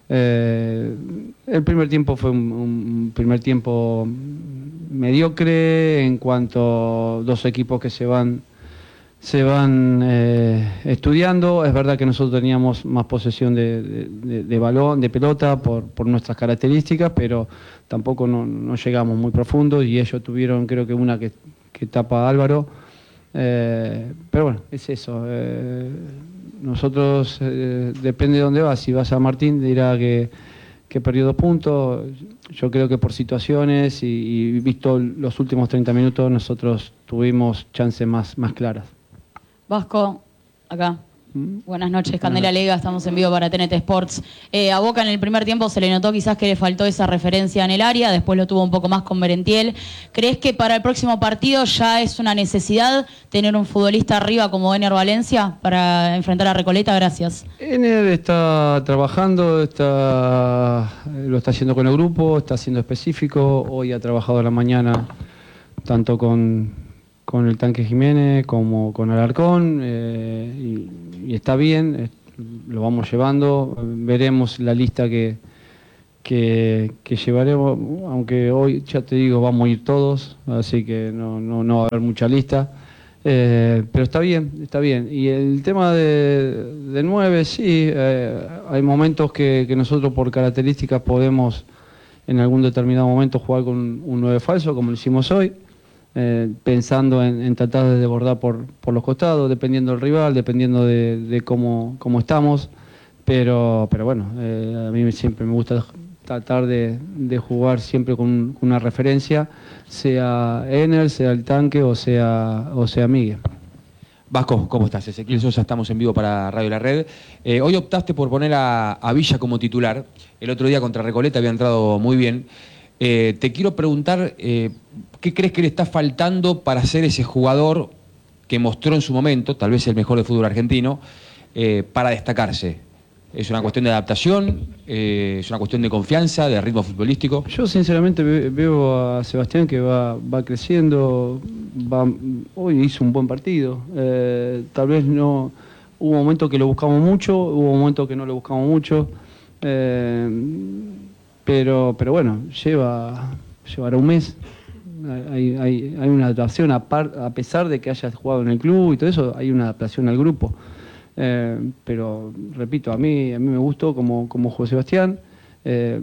S20: Eh, el primer tiempo fue un, un primer tiempo mediocre en cuanto a dos equipos que se van se van eh, estudiando. Es verdad que nosotros teníamos más posesión de, de, de- de balón, de pelota por, por nuestras características, pero tampoco no, no llegamos muy profundo y ellos tuvieron creo que una que, que tapa a Álvaro. Eh, pero bueno, es eso. Eh, nosotros, eh, depende de dónde vas. Si vas a Martín, dirá que, que perdió dos puntos. Yo creo que por situaciones y, y visto los últimos treinta minutos, nosotros tuvimos chances más, más claras.
S23: Vasco, acá,
S3: Buenas noches, Candela Lega, estamos en vivo para T N T Sports. Eh, a Boca en el primer tiempo se le notó quizás que le faltó esa referencia en el área, después lo tuvo un poco más con Merentiel. ¿Crees que para el próximo partido ya es una necesidad tener un futbolista arriba como Ener Valencia para enfrentar a Recoleta? Gracias.
S20: Ener está trabajando, está, lo está haciendo con el grupo, está siendo específico. Hoy ha trabajado a la mañana tanto con, con el Tanque Jiménez como con Alarcón, eh, y, y está bien, eh, lo vamos llevando. Veremos la lista que, que, que llevaremos, aunque hoy, ya te digo, vamos a ir todos, así que no, no, no va a haber mucha lista. Eh, pero está bien, está bien. Y el tema de, de nueve, sí, eh, hay momentos que, que nosotros por características podemos en algún determinado momento jugar con un nueve falso, como lo hicimos hoy, eh, pensando en, en tratar de desbordar por, por los costados, dependiendo del rival, dependiendo de, de cómo, cómo estamos. Pero, pero bueno, eh, a mí siempre me gusta tratar de, de jugar siempre con una referencia, sea Ener, sea el Tanque o sea, o sea Miguel.
S4: Vasco, ¿cómo estás? Ezequiel Sosa, estamos en vivo para Radio La Red. Eh, hoy optaste por poner a, a Villa como titular. El otro día contra Recoleta había entrado muy bien. Eh, te quiero preguntar, eh, ¿qué crees que le está faltando para ser ese jugador que mostró en su momento, tal vez el mejor del fútbol argentino, eh, para destacarse? ¿Es una cuestión de adaptación? Eh, ¿Es una cuestión de confianza, de ritmo futbolístico?
S20: Yo sinceramente ve, veo a Sebastián que va, va creciendo, va, hoy hizo un buen partido. Eh, tal vez no, hubo momentos que lo buscamos mucho, hubo momentos que no lo buscamos mucho, eh, pero, pero bueno, lleva, llevará un mes. Hay, hay, hay una adaptación, a, par, a pesar de que hayas jugado en el club y todo eso, hay una adaptación al grupo. Eh, pero repito, a mí a mí me gustó como, como jugó Sebastián. Eh,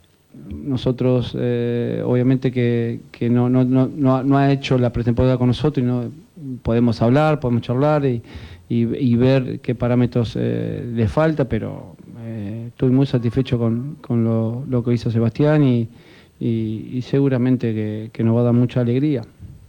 S20: nosotros eh, obviamente que, que no, no, no, no ha hecho la pretemporada con nosotros y no podemos hablar, podemos charlar y, y, y ver qué parámetros eh, le falta, pero eh, estoy muy satisfecho con, con lo, lo que hizo Sebastián y, y, y seguramente que, que nos va a dar mucha alegría.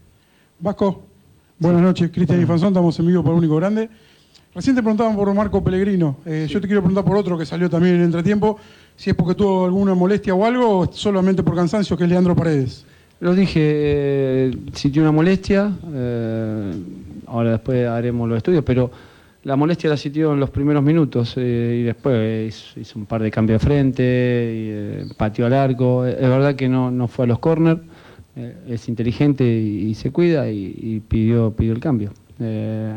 S23: Vasco, buenas noches, Cristian Infanzón, estamos en vivo por Único Grande. Recién te preguntaban por Marco Pellegrino, eh, sí. Yo te quiero preguntar por otro que salió también en entretiempo, si es porque tuvo alguna molestia o algo, o solamente por cansancio, que es Leandro Paredes.
S20: Lo dije, eh, si tiene una molestia, eh, ahora después haremos los estudios, pero la molestia la sintió en los primeros minutos eh, y después hizo, hizo un par de cambios de frente, y, eh, pateó al arco. Es verdad que no, no fue a los córner, eh, es inteligente y, y se cuida y, y pidió, pidió el cambio. Eh,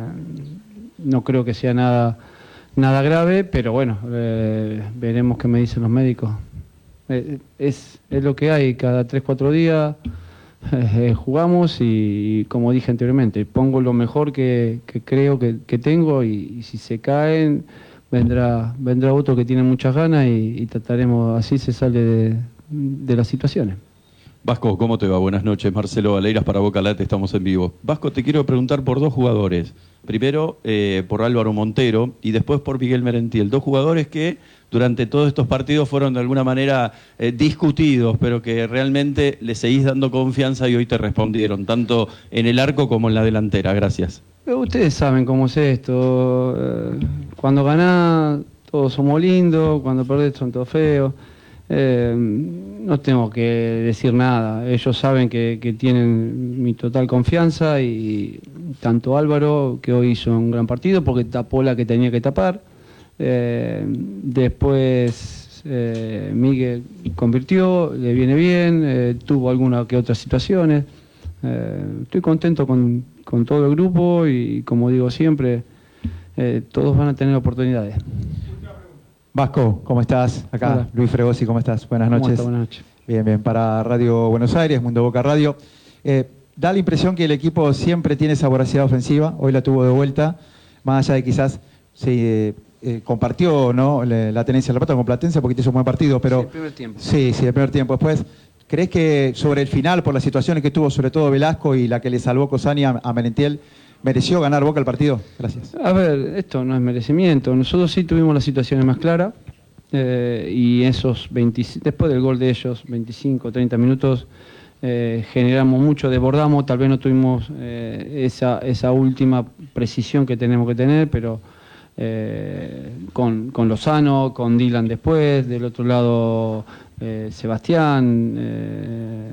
S20: No creo que sea nada, nada grave, pero bueno, eh, veremos qué me dicen los médicos. Eh, es, es lo que hay, cada tres, cuatro días eh, jugamos y, y como dije anteriormente, pongo lo mejor que, que creo que, que tengo y, y si se caen vendrá, vendrá otro que tiene muchas ganas y, y trataremos, así se sale de, de las situaciones.
S24: Vasco, ¿cómo te va? Buenas noches, Marcelo Valeiras para Boca Late, estamos en vivo. Vasco, te quiero preguntar por dos jugadores. Primero eh, por Álvaro Montero y después por Miguel Merentiel. Dos jugadores que durante todos estos partidos fueron de alguna manera eh, discutidos, pero que realmente le seguís dando confianza y hoy te respondieron, tanto en el arco como en la delantera. Gracias.
S20: Pero ustedes saben cómo es esto. Cuando ganás, todos somos lindos, cuando perdés son todos feos. Eh, no tengo que decir nada, ellos saben que, que tienen mi total confianza y tanto Álvaro, que hoy hizo un gran partido porque tapó la que tenía que tapar, eh, después eh, Miguel convirtió, le viene bien, eh, tuvo alguna que otras situaciones, eh, estoy contento con, con todo el grupo y como digo siempre, eh, todos van a tener oportunidades.
S25: Vasco, ¿cómo estás? Acá, hola. Luis Fregosi, ¿cómo estás? Buenas noches.
S20: ¿Cómo está? Buenas noches.
S25: Bien, bien, para Radio Buenos Aires, Mundo Boca Radio. Eh, da la impresión que el equipo siempre tiene esa voracidad ofensiva, hoy la tuvo de vuelta, más allá de quizás se eh, eh, compartió, ¿no?, la, la tenencia de la pelota con Platense porque hizo un buen partido, pero... Sí, el primer tiempo. Sí, sí, el primer tiempo. Después, ¿crees que sobre el final, por las situaciones que tuvo, sobre todo Velasco y la que le salvó Cosani a, a Merentiel, mereció ganar Boca el partido? Gracias.
S20: A ver, esto no es merecimiento. Nosotros sí tuvimos las situaciones más claras eh, y esos veinte, después del gol de ellos, veinticinco, treinta minutos, eh, generamos mucho, desbordamos, tal vez no tuvimos eh, esa, esa última precisión que tenemos que tener, pero eh, con, con Lozano, con Dylan después, del otro lado eh, Sebastián, eh,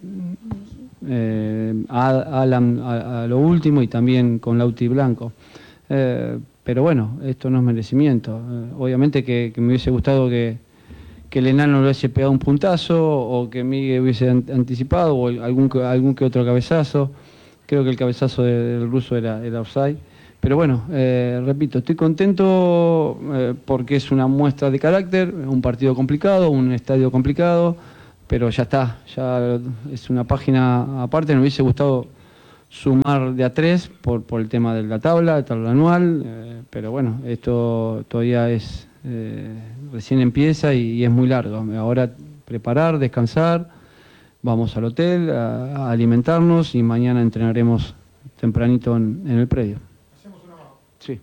S20: eh, Alan a, a lo último y también con Lauti Blanco. Eh, pero bueno, esto no es merecimiento. Eh, obviamente que, que me hubiese gustado que, que el enano le hubiese pegado un puntazo o que Miguel hubiese an anticipado o algún, algún que otro cabezazo. Creo que el cabezazo de, del ruso era, era offside. Pero bueno, eh, repito, estoy contento eh, porque es una muestra de carácter, un partido complicado, un estadio complicado, pero ya está, ya es una página aparte. Me hubiese gustado sumar de a tres por, por el tema de la tabla, de tabla anual, eh, pero bueno, esto todavía es eh, recién empieza y, y es muy largo. Ahora preparar, descansar, vamos al hotel a, a alimentarnos y mañana entrenaremos tempranito en, en el predio. Sí.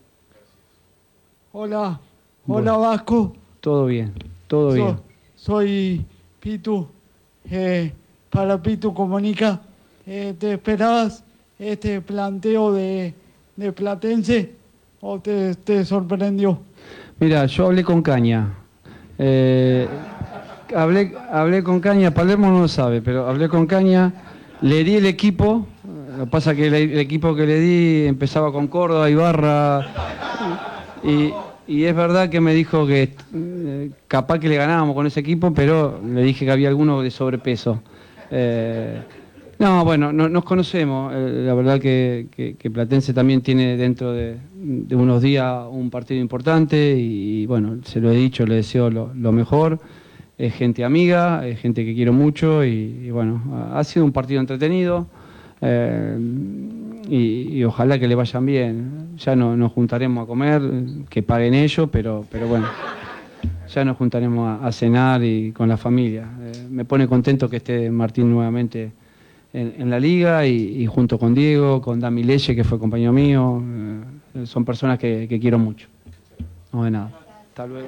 S5: Hola,
S20: Bueno.
S5: hola Vasco.
S20: Todo bien, todo
S5: So-
S20: bien.
S5: Soy Pitu, eh, para Pitu Comunica. Eh, ¿Te esperabas este planteo de, de Platense o te, te sorprendió?
S20: Mira, yo hablé con Caña. Eh, hablé, hablé con Caña, Palermo no lo sabe, pero hablé con Caña, le di el equipo. Lo que pasa es que el, el equipo que le di empezaba con Córdoba, Ibarra. Y, y es verdad que me dijo que eh, capaz que le ganábamos con ese equipo, pero le dije que había alguno de sobrepeso. Eh, no, bueno, no, nos conocemos. Eh, la verdad que, que, que Platense también tiene dentro de, de unos días un partido importante y, bueno, se lo he dicho, le deseo lo, lo mejor. Es gente amiga, es gente que quiero mucho y, y bueno, ha, ha sido un partido entretenido. Eh, y, y ojalá que le vayan bien. Ya no, nos juntaremos a comer, que paguen ellos, pero, pero bueno, ya nos juntaremos a, a cenar y con la familia. Eh, me pone contento que esté Martín nuevamente en, en la liga y, y junto con Diego, con Dami Leche, que fue compañero mío. Eh, son personas que, que quiero mucho. No de nada. Hasta luego.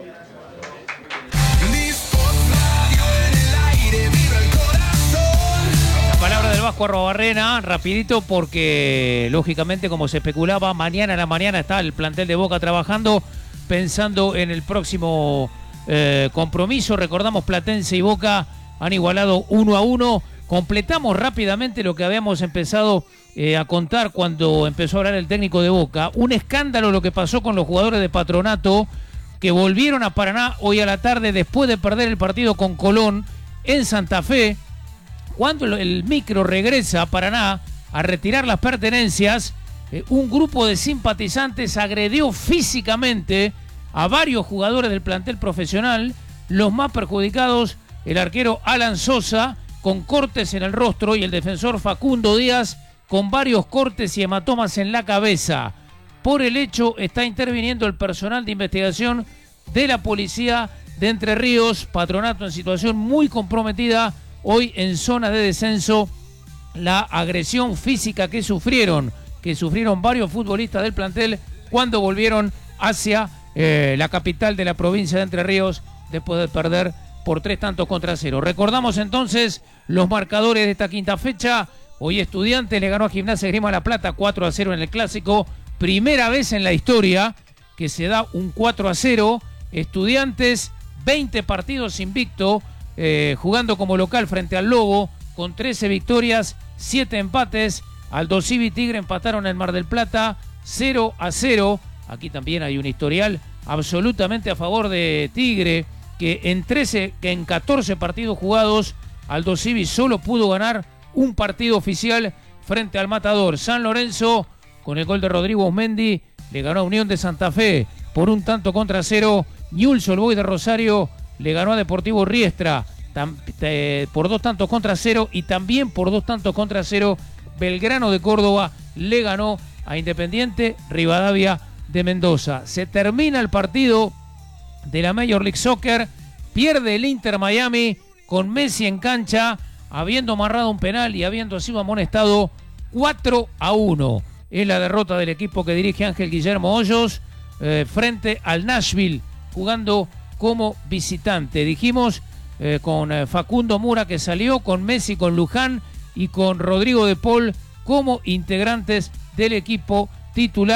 S8: Palabra del Vasco Arrobarrena, rapidito porque lógicamente como se especulaba, mañana a la mañana está el plantel de Boca trabajando, pensando en el próximo eh, compromiso. Recordamos, Platense y Boca han igualado uno a uno. Completamos rápidamente lo que habíamos empezado eh, a contar cuando empezó a hablar el técnico de Boca. Un escándalo lo que pasó con los jugadores de Patronato que volvieron a Paraná hoy a la tarde después de perder el partido con Colón en Santa Fe. Cuando el micro regresa a Paraná a retirar las pertenencias, eh, un grupo de simpatizantes agredió físicamente a varios jugadores del plantel profesional, los más perjudicados, el arquero Alan Sosa, con cortes en el rostro, y el defensor Facundo Díaz, con varios cortes y hematomas en la cabeza. Por el hecho está interviniendo el personal de investigación de la policía de Entre Ríos. Patronato en situación muy comprometida hoy en zona de descenso. La agresión física que sufrieron, que sufrieron varios futbolistas del plantel cuando volvieron hacia eh, la capital de la provincia de Entre Ríos después de perder por tres tantos contra cero. Recordamos entonces los marcadores de esta quinta fecha. Hoy Estudiantes le ganó a Gimnasia Esgrima La Plata cuatro a cero en el Clásico. Primera vez en la historia que se da un cuatro a cero. Estudiantes, veinte partidos invicto, eh, jugando como local frente al Lobo, con trece victorias, siete empates. Aldosivi y Tigre empataron en Mar del Plata cero a cero. Aquí también hay un historial absolutamente a favor de Tigre, que en trece, que en catorce partidos jugados, Aldosivi solo pudo ganar un partido oficial frente al Matador. San Lorenzo, con el gol de Rodrigo Osmendi, le ganó a Unión de Santa Fe por un tanto contra cero. Newell's Old Boys de Rosario le ganó a Deportivo Riestra tam, eh, por dos tantos contra cero, y también por dos tantos contra cero Belgrano de Córdoba le ganó a Independiente Rivadavia de Mendoza. Se termina el partido de la Major League Soccer, pierde el Inter Miami con Messi en cancha, habiendo amarrado un penal y habiendo sido amonestado. Cuatro a uno es la derrota del equipo que dirige Ángel Guillermo Hoyos eh, frente al Nashville, jugando como visitante. Dijimos eh, con eh, Facundo Mura, que salió, con Messi, con Luján y con Rodrigo de Paul como integrantes del equipo titular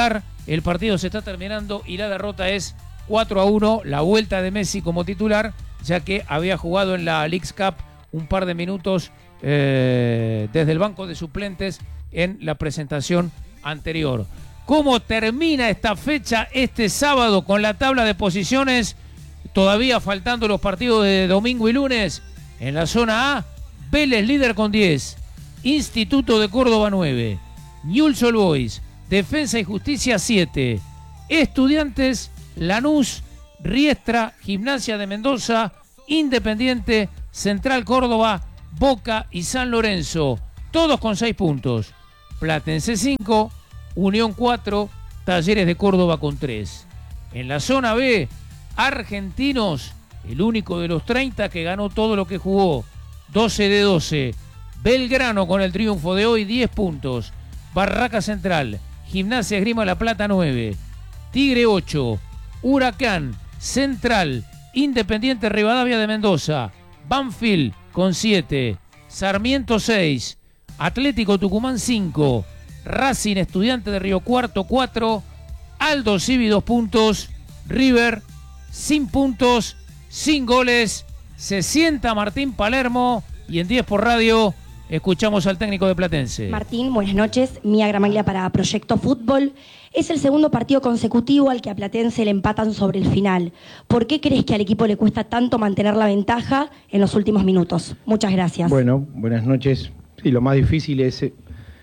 S8: el partido se está terminando y la derrota es cuatro a uno, la vuelta de Messi como titular, ya que había jugado en la Leagues Cup un par de minutos eh, desde el banco de suplentes en la presentación anterior. ¿Cómo termina esta fecha este sábado con la tabla de posiciones? Todavía faltando los partidos de domingo y lunes. En la zona A, Vélez líder con diez, Instituto de Córdoba nueve, Newell's Old Boys, Defensa y Justicia siete, Estudiantes, Lanús, Riestra, Gimnasia de Mendoza, Independiente, Central Córdoba, Boca y San Lorenzo, todos con seis puntos. Platense cinco, Unión cuatro, Talleres de Córdoba con tres. En la zona B, Argentinos, el único de los treinta que ganó todo lo que jugó, doce de doce. Belgrano con el triunfo de hoy, diez puntos. Barraca Central, Gimnasia Esgrima La Plata nueve, Tigre ocho, Huracán, Central, Independiente Rivadavia de Mendoza, Banfield con siete, Sarmiento seis, Atlético Tucumán cinco, Racing Estudiante de Río Cuarto cuatro, Aldo Civi dos puntos, River sin puntos, sin goles. Se sienta Martín Palermo y en diez por radio escuchamos al técnico de Platense.
S9: Martín, buenas noches. Mía Gramaglia para Proyecto Fútbol. Es el segundo partido consecutivo al que a Platense le empatan sobre el final. ¿Por qué crees que al equipo le cuesta tanto mantener la ventaja en los últimos minutos? Muchas gracias.
S10: Bueno, buenas noches. Sí, lo más difícil es eh,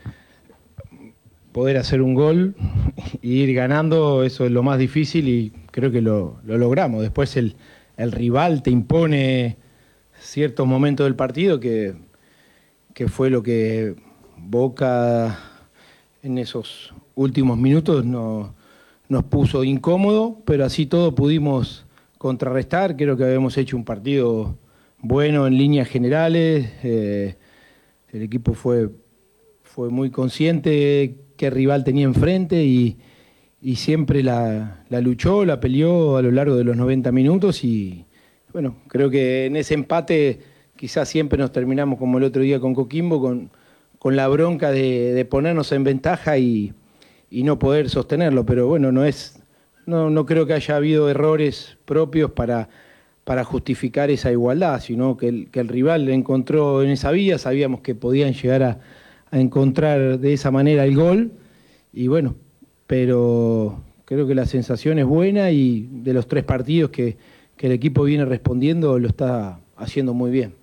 S10: poder hacer un gol e ir ganando, eso es lo más difícil y creo que lo, lo logramos. Después el, el rival te impone ciertos momentos del partido que, que fue lo que Boca en esos últimos minutos no, nos puso incómodo, pero así todo pudimos contrarrestar. Creo que habíamos hecho un partido bueno en líneas generales. Eh, el equipo fue, fue muy consciente qué rival tenía enfrente y, y siempre la, la luchó, la peleó a lo largo de los noventa minutos y bueno, creo que en ese empate quizás siempre nos terminamos como el otro día con Coquimbo, con, con la bronca de, de ponernos en ventaja y, y no poder sostenerlo, pero bueno, no es, no, no creo que haya habido errores propios para, para justificar esa igualdad, sino que el, que el rival encontró en esa vía, sabíamos que podían llegar a, a encontrar de esa manera el gol, y bueno, pero creo que la sensación es buena y de los tres partidos que, que el equipo viene respondiendo lo está haciendo muy bien.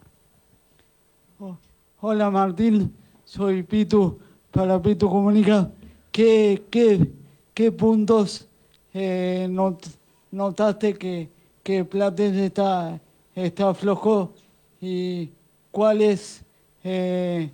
S5: Oh, hola Martín, soy Pitu, para Pitu Comunica. ¿Qué, qué, qué puntos eh, not, notaste que, que Platense está, está flojo y cuáles eh,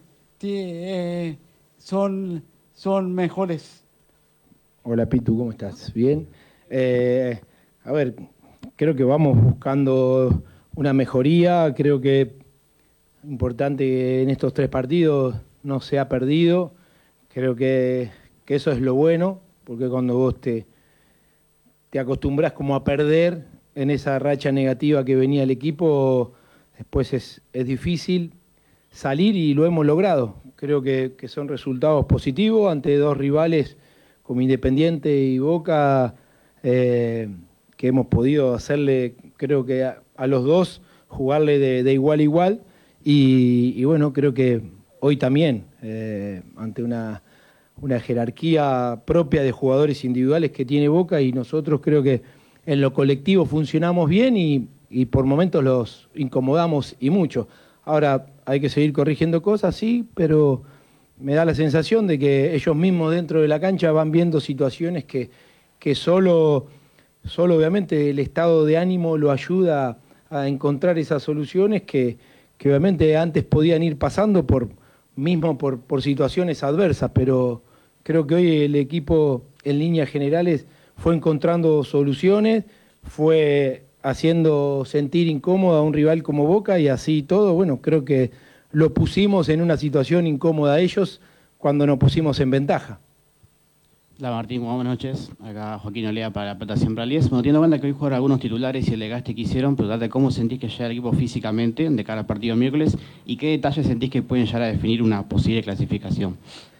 S5: eh, son, son mejores?
S10: Hola Pitu, ¿cómo estás? ¿Bien? Eh, a ver, creo que vamos buscando una mejoría, creo que es importante que en estos tres partidos no se ha perdido, creo que, que eso es lo bueno, porque cuando vos te, te acostumbras como a perder en esa racha negativa que venía el equipo, después es, es difícil salir y lo hemos logrado. Creo que, que son resultados positivos ante dos rivales como Independiente y Boca, eh, que hemos podido hacerle, creo que a, a los dos, jugarle de, de igual a igual, y, y bueno, creo que hoy también, eh, ante una, una jerarquía propia de jugadores individuales que tiene Boca, y nosotros creo que en lo colectivo funcionamos bien y, y por momentos los incomodamos y mucho. Ahora hay que seguir corrigiendo cosas, sí, pero me da la sensación de que ellos mismos dentro de la cancha van viendo situaciones que, que solo, solo obviamente el estado de ánimo lo ayuda a encontrar esas soluciones que, que obviamente antes podían ir pasando por mismo por, por situaciones adversas, pero creo que hoy el equipo en líneas generales fue encontrando soluciones, fue haciendo sentir incómodo a un rival como Boca y así todo, bueno, creo que lo pusimos en una situación incómoda a ellos cuando nos pusimos en ventaja.
S11: Hola Martín, buenas noches. Acá Joaquín Olea para La Plata Siempre al diez. Me teniendo en cuenta que hoy jugaron algunos titulares y el desgaste que hicieron, preguntarte cómo sentís que llega el equipo físicamente de cara al partido miércoles y qué detalles sentís que pueden llegar a definir una posible clasificación.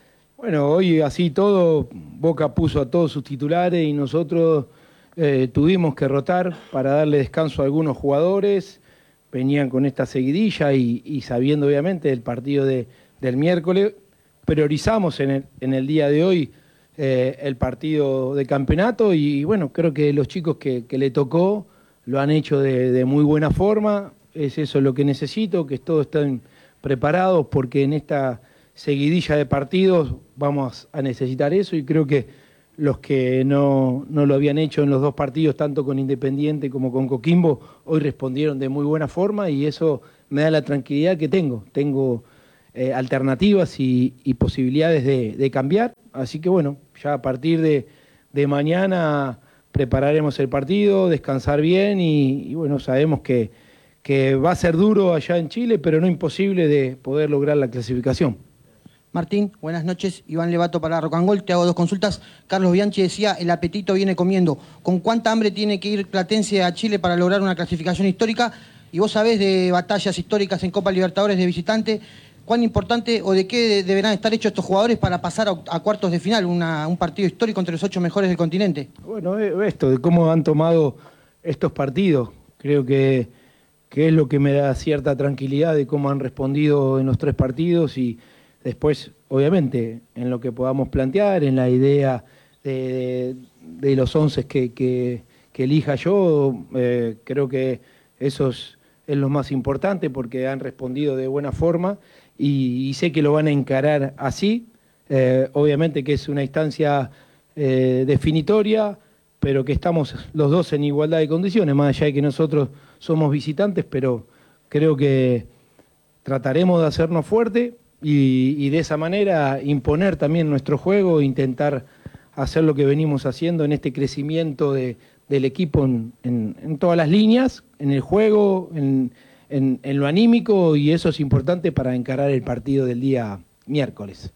S10: Bueno, hoy así todo, Boca puso a todos sus titulares y nosotros eh, tuvimos que rotar para darle descanso a algunos jugadores. Venían con esta seguidilla y, y sabiendo obviamente el partido de, del miércoles, priorizamos en el, en el día de hoy eh, el partido de campeonato y bueno, creo que los chicos que, que le tocó lo han hecho de, de muy buena forma. Es eso lo que necesito, que todos estén preparados porque en esta seguidilla de partidos vamos a necesitar eso y creo que los que no, no lo habían hecho en los dos partidos, tanto con Independiente como con Coquimbo, hoy respondieron de muy buena forma y eso me da la tranquilidad que tengo. Tengo eh, alternativas y, y posibilidades de, de cambiar, así que bueno, ya a partir de, de mañana prepararemos el partido, descansar bien y, y bueno, sabemos que, que va a ser duro allá en Chile, pero no imposible de poder lograr la clasificación.
S12: Martín, buenas noches. Iván Levato para Rocangol. Te hago dos consultas. Carlos Bianchi decía, el apetito viene comiendo. ¿Con cuánta hambre tiene que ir Platense a Chile para lograr una clasificación histórica? Y vos sabés de batallas históricas en Copa Libertadores de visitante. ¿Cuán importante o de qué deberán estar hechos estos jugadores para pasar a, a cuartos de final? Una, un partido histórico entre los ocho mejores del continente.
S10: Bueno, esto, de cómo han tomado estos partidos. Creo que, que es lo que me da cierta tranquilidad de cómo han respondido en los tres partidos y después, obviamente, en lo que podamos plantear, en la idea de, de, de los once que, que, que elija yo, eh, creo que eso es, es lo más importante porque han respondido de buena forma y, y sé que lo van a encarar así. Eh, obviamente que es una instancia eh, definitoria, pero que estamos los dos en igualdad de condiciones, más allá de que nosotros somos visitantes, pero creo que trataremos de hacernos fuerte. Y, y de esa manera imponer también nuestro juego, intentar hacer lo que venimos haciendo en este crecimiento de, del equipo en, en, en todas las líneas, en el juego, en, en, en lo anímico, y eso es importante para encarar el partido del día miércoles.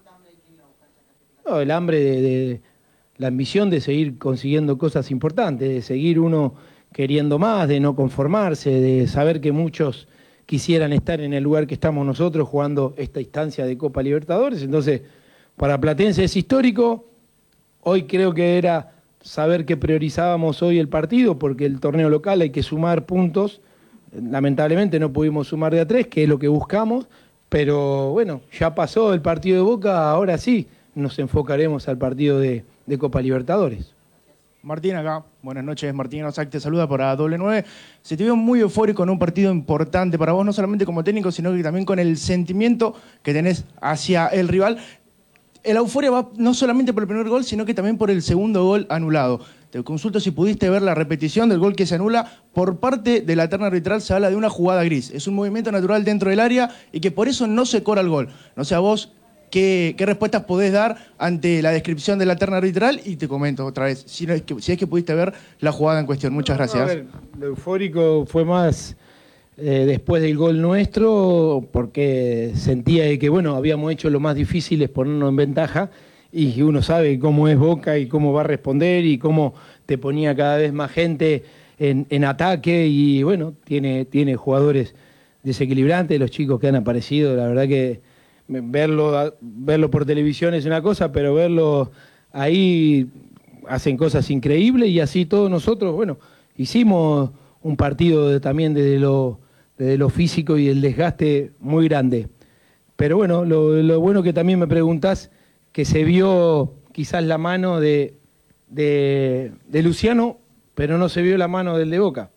S10: No, el hambre de, de la ambición de seguir consiguiendo cosas importantes, de seguir uno queriendo más, de no conformarse, de saber que muchos quisieran estar en el lugar que estamos nosotros jugando esta instancia de Copa Libertadores. Entonces, para Platense es histórico. Hoy creo que era saber que priorizábamos hoy el partido, porque el torneo local hay que sumar puntos. Lamentablemente no pudimos sumar de a tres, que es lo que buscamos, pero bueno, ya pasó el partido de Boca, ahora sí nos enfocaremos al partido de, de Copa Libertadores.
S13: Martín acá, buenas noches, Martín Osac te saluda para doble nueve. Se te vio muy eufórico en un partido importante para vos, no solamente como técnico, sino que también con el sentimiento que tenés hacia el rival. La euforia va no solamente por el primer gol, sino que también por el segundo gol anulado. Te consulto si pudiste ver la repetición del gol que se anula. Por parte de la terna arbitral se habla de una jugada gris. Es un movimiento natural dentro del área y que por eso no se cobra el gol. No sé a vos ¿Qué, ¿Qué respuestas podés dar ante la descripción de la terna arbitral? Y te comento otra vez, si, no es, que, si es que pudiste ver la jugada en cuestión. Muchas gracias.
S10: No, a ver, lo eufórico fue más eh, después del gol nuestro, porque sentía de que, bueno, habíamos hecho lo más difícil, es ponernos en ventaja, y uno sabe cómo es Boca y cómo va a responder y cómo te ponía cada vez más gente en, en ataque, y bueno, tiene, tiene jugadores desequilibrantes, los chicos que han aparecido, la verdad que Verlo, verlo por televisión es una cosa, pero verlo ahí hacen cosas increíbles y así todos nosotros, bueno, hicimos un partido de, también desde lo, desde lo físico y el desgaste muy grande. Pero bueno, lo, lo bueno que también me preguntás, que se vio quizás la mano de, de, de Luciano, pero no se vio la mano del de Boca.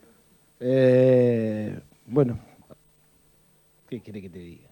S10: Eh, bueno, ¿qué quiere que te diga?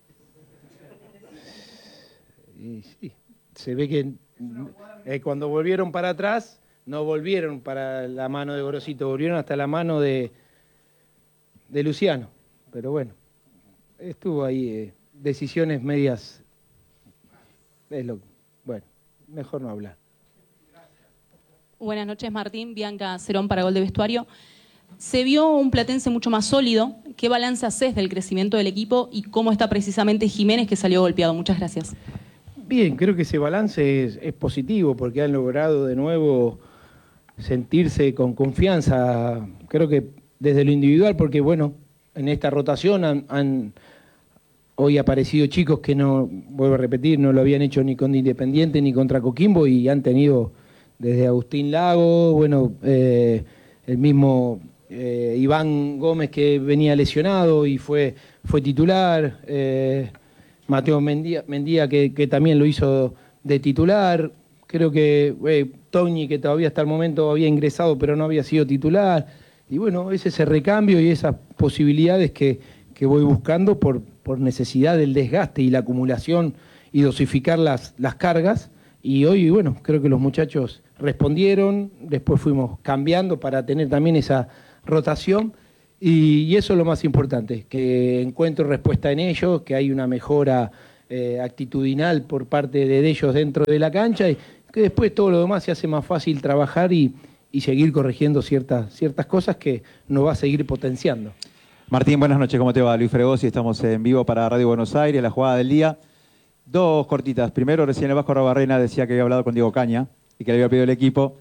S10: Y sí, se ve que eh, cuando volvieron para atrás, no volvieron para la mano de Gorosito, volvieron hasta la mano de, de Luciano. Pero bueno, estuvo ahí, eh, decisiones medias. Es lo, bueno, mejor no hablar.
S14: Buenas noches, Martín. Bianca Cerón para Gol de Vestuario. Se vio un Platense mucho más sólido. ¿Qué balance haces del crecimiento del equipo y cómo está precisamente Jiménez, que salió golpeado? Muchas gracias.
S10: Bien, creo que ese balance es, es positivo porque han logrado de nuevo sentirse con confianza, creo que desde lo individual, porque bueno, en esta rotación han, han, hoy ha aparecido chicos que no, vuelvo a repetir, no lo habían hecho ni con Independiente ni contra Coquimbo y han tenido desde Agustín Lago, bueno, eh, el mismo eh, Iván Gómez que venía lesionado y fue, fue titular, eh, Mateo Mendía, Mendía que, que también lo hizo de titular, creo que eh, Toñi que todavía hasta el momento había ingresado pero no había sido titular, y bueno, es ese recambio y esas posibilidades que, que voy buscando por, por necesidad del desgaste y la acumulación y dosificar las, las cargas, y hoy, bueno, creo que los muchachos respondieron, después fuimos cambiando para tener también esa rotación, y, y eso es lo más importante, que encuentro respuesta en ellos, que hay una mejora eh, actitudinal por parte de ellos dentro de la cancha, y que después todo lo demás se hace más fácil trabajar y, y seguir corrigiendo ciertas, ciertas cosas que nos va a seguir potenciando.
S25: Martín, buenas noches, ¿cómo te va? Luis Fregosi, estamos en vivo para Radio Buenos Aires, la jugada del día. Dos cortitas. Primero, recién el Vasco Arrobarrena decía que había hablado con Diego Caña y que le había pedido el equipo,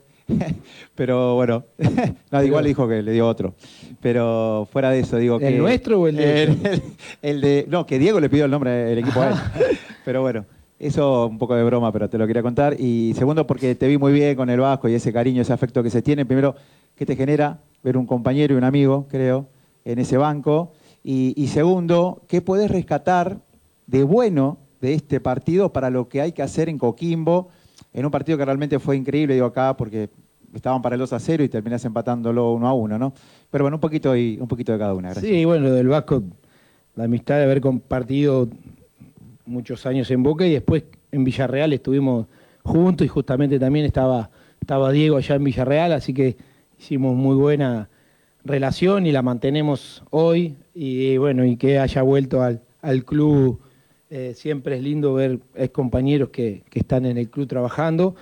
S25: pero bueno, no, igual dijo que le dio otro. Pero fuera de eso, digo que...
S10: ¿El nuestro o el de
S25: el, el, el de... No, que Diego le pidió el nombre del equipo a él. Pero bueno, eso un poco de broma, pero te lo quería contar. Y segundo, porque te vi muy bien con el Vasco y ese cariño, ese afecto que se tiene. Primero, ¿qué te genera ver un compañero y un amigo, creo, en ese banco? Y, y segundo, ¿qué podés rescatar de bueno de este partido para lo que hay que hacer en Coquimbo, en un partido que realmente fue increíble, digo acá, porque estaban para el dos a cero y terminás empatándolo uno a uno, ¿no? Pero bueno, un poquito, y, un poquito de cada una, gracias.
S10: Sí, bueno, lo del Vasco, la amistad de haber compartido muchos años en Boca y después en Villarreal estuvimos juntos y justamente también estaba, estaba Diego allá en Villarreal, así que hicimos muy buena relación y la mantenemos hoy, y bueno, y que haya vuelto al, al club. Eh, siempre es lindo ver ex compañeros que, que están en el club trabajando.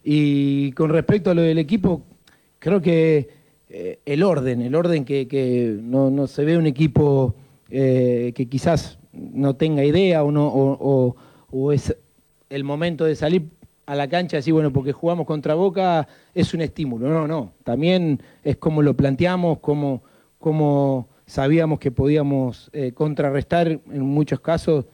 S10: Y con respecto a lo del equipo, creo que eh, el orden, el orden que, que no, no se ve un equipo eh, que quizás no tenga idea o, no, o, o, o es el momento de salir a la cancha y decir, bueno, porque jugamos contra Boca es un estímulo. No, no, también es como lo planteamos, como, como sabíamos que podíamos eh, contrarrestar en muchos casos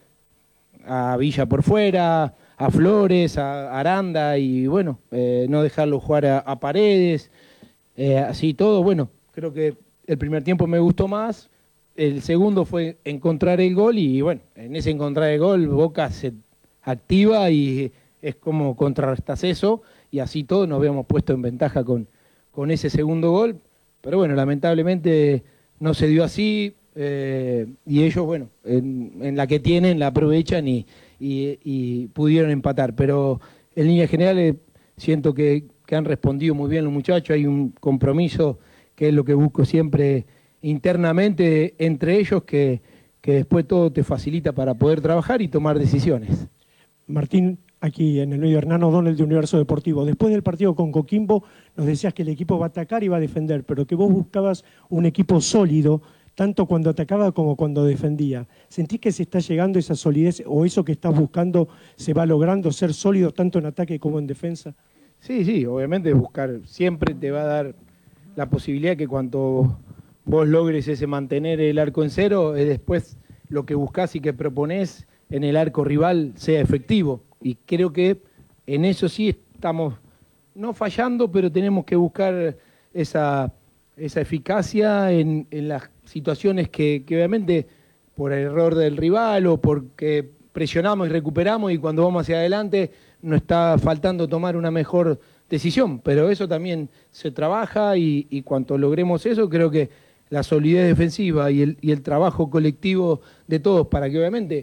S10: a Villa por fuera, a Flores, a Aranda, y bueno, eh, no dejarlo jugar a, a Paredes, eh, así todo. Bueno, creo que el primer tiempo me gustó más, el segundo fue encontrar el gol, y bueno, en ese encontrar el gol Boca se activa y es como contrarrestas eso, y así todo nos habíamos puesto en ventaja con, con ese segundo gol, pero bueno, lamentablemente no se dio así. Eh, y ellos, bueno, en, en la que tienen la aprovechan y, y, y pudieron empatar. Pero en líneas generales siento que, que han respondido muy bien los muchachos. Hay un compromiso que es lo que busco siempre internamente entre ellos, que, que después todo te facilita para poder trabajar y tomar decisiones.
S15: Martín, aquí en el medio Hernán O'Donnell de Universo Deportivo. Después del partido con Coquimbo nos decías que el equipo va a atacar y va a defender, pero que vos buscabas un equipo sólido, tanto cuando atacaba como cuando defendía. ¿Sentís que se está llegando esa solidez o eso que estás buscando se va logrando, ser sólido tanto en ataque como en defensa?
S10: Sí, sí, obviamente buscar siempre te va a dar la posibilidad que cuando vos logres ese mantener el arco en cero, es después lo que buscás y que proponés en el arco rival sea efectivo. Y creo que en eso sí estamos no fallando, pero tenemos que buscar esa, esa eficacia en, en las situaciones que, que obviamente por el error del rival o porque presionamos y recuperamos y cuando vamos hacia adelante nos está faltando tomar una mejor decisión, pero eso también se trabaja y, y cuanto logremos eso, creo que la solidez defensiva y el, y el trabajo colectivo de todos para que obviamente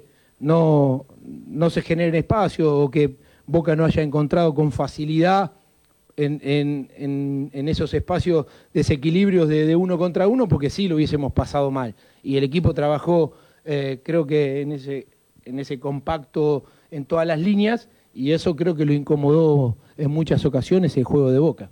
S10: no, no se generen espacios o que Boca no haya encontrado con facilidad En, en, en, en esos espacios desequilibrios de, de uno contra uno, porque sí lo hubiésemos pasado mal. Y el equipo trabajó, eh, creo que en ese, en ese compacto en todas las líneas, y eso creo que lo incomodó en muchas ocasiones el juego de Boca.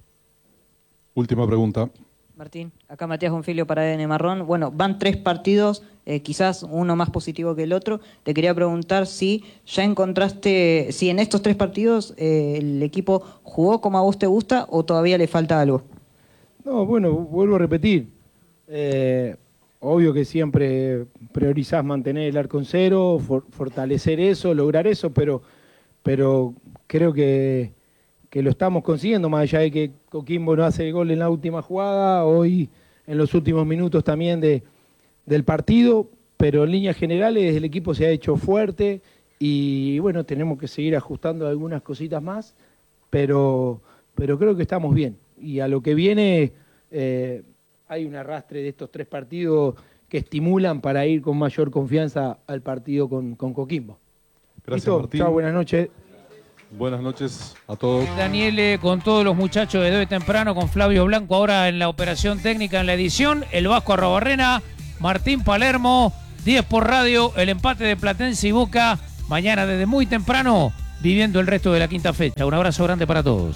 S16: Última pregunta.
S17: Martín, acá Matías Gonfilio para A D N Marrón. Bueno, van tres partidos, eh, quizás uno más positivo que el otro. Te quería preguntar si ya encontraste, si en estos tres partidos eh, el equipo jugó como a vos te gusta o todavía le falta algo.
S10: No, bueno, vuelvo a repetir. Eh, obvio que siempre priorizás mantener el arco en cero, for, fortalecer eso, lograr eso, pero, pero creo que, que lo estamos consiguiendo, más allá de que Coquimbo no hace el gol en la última jugada, hoy en los últimos minutos también de, del partido, pero en líneas generales el equipo se ha hecho fuerte y bueno, tenemos que seguir ajustando algunas cositas más, pero, pero creo que estamos bien. Y a lo que viene... Eh, hay un arrastre de estos tres partidos que estimulan para ir con mayor confianza al partido con, con Coquimbo.
S16: Gracias,
S10: Listo,
S16: Martín.
S10: chao, buenas noches.
S16: Buenas noches a todos.
S8: Daniele con todos los muchachos de hoy temprano, con Flavio Blanco ahora en la operación técnica en la edición, el Vasco Arrobarrena, Martín Palermo, diez por radio, el empate de Platense y Boca, mañana desde muy temprano, viviendo el resto de la quinta fecha. Un abrazo grande para todos.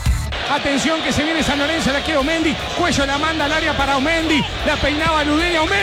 S6: Atención que se viene San Lorenzo, la quiere Omendi, cuello la manda al área para Omendi, la peinaba Ludenia, Omendi.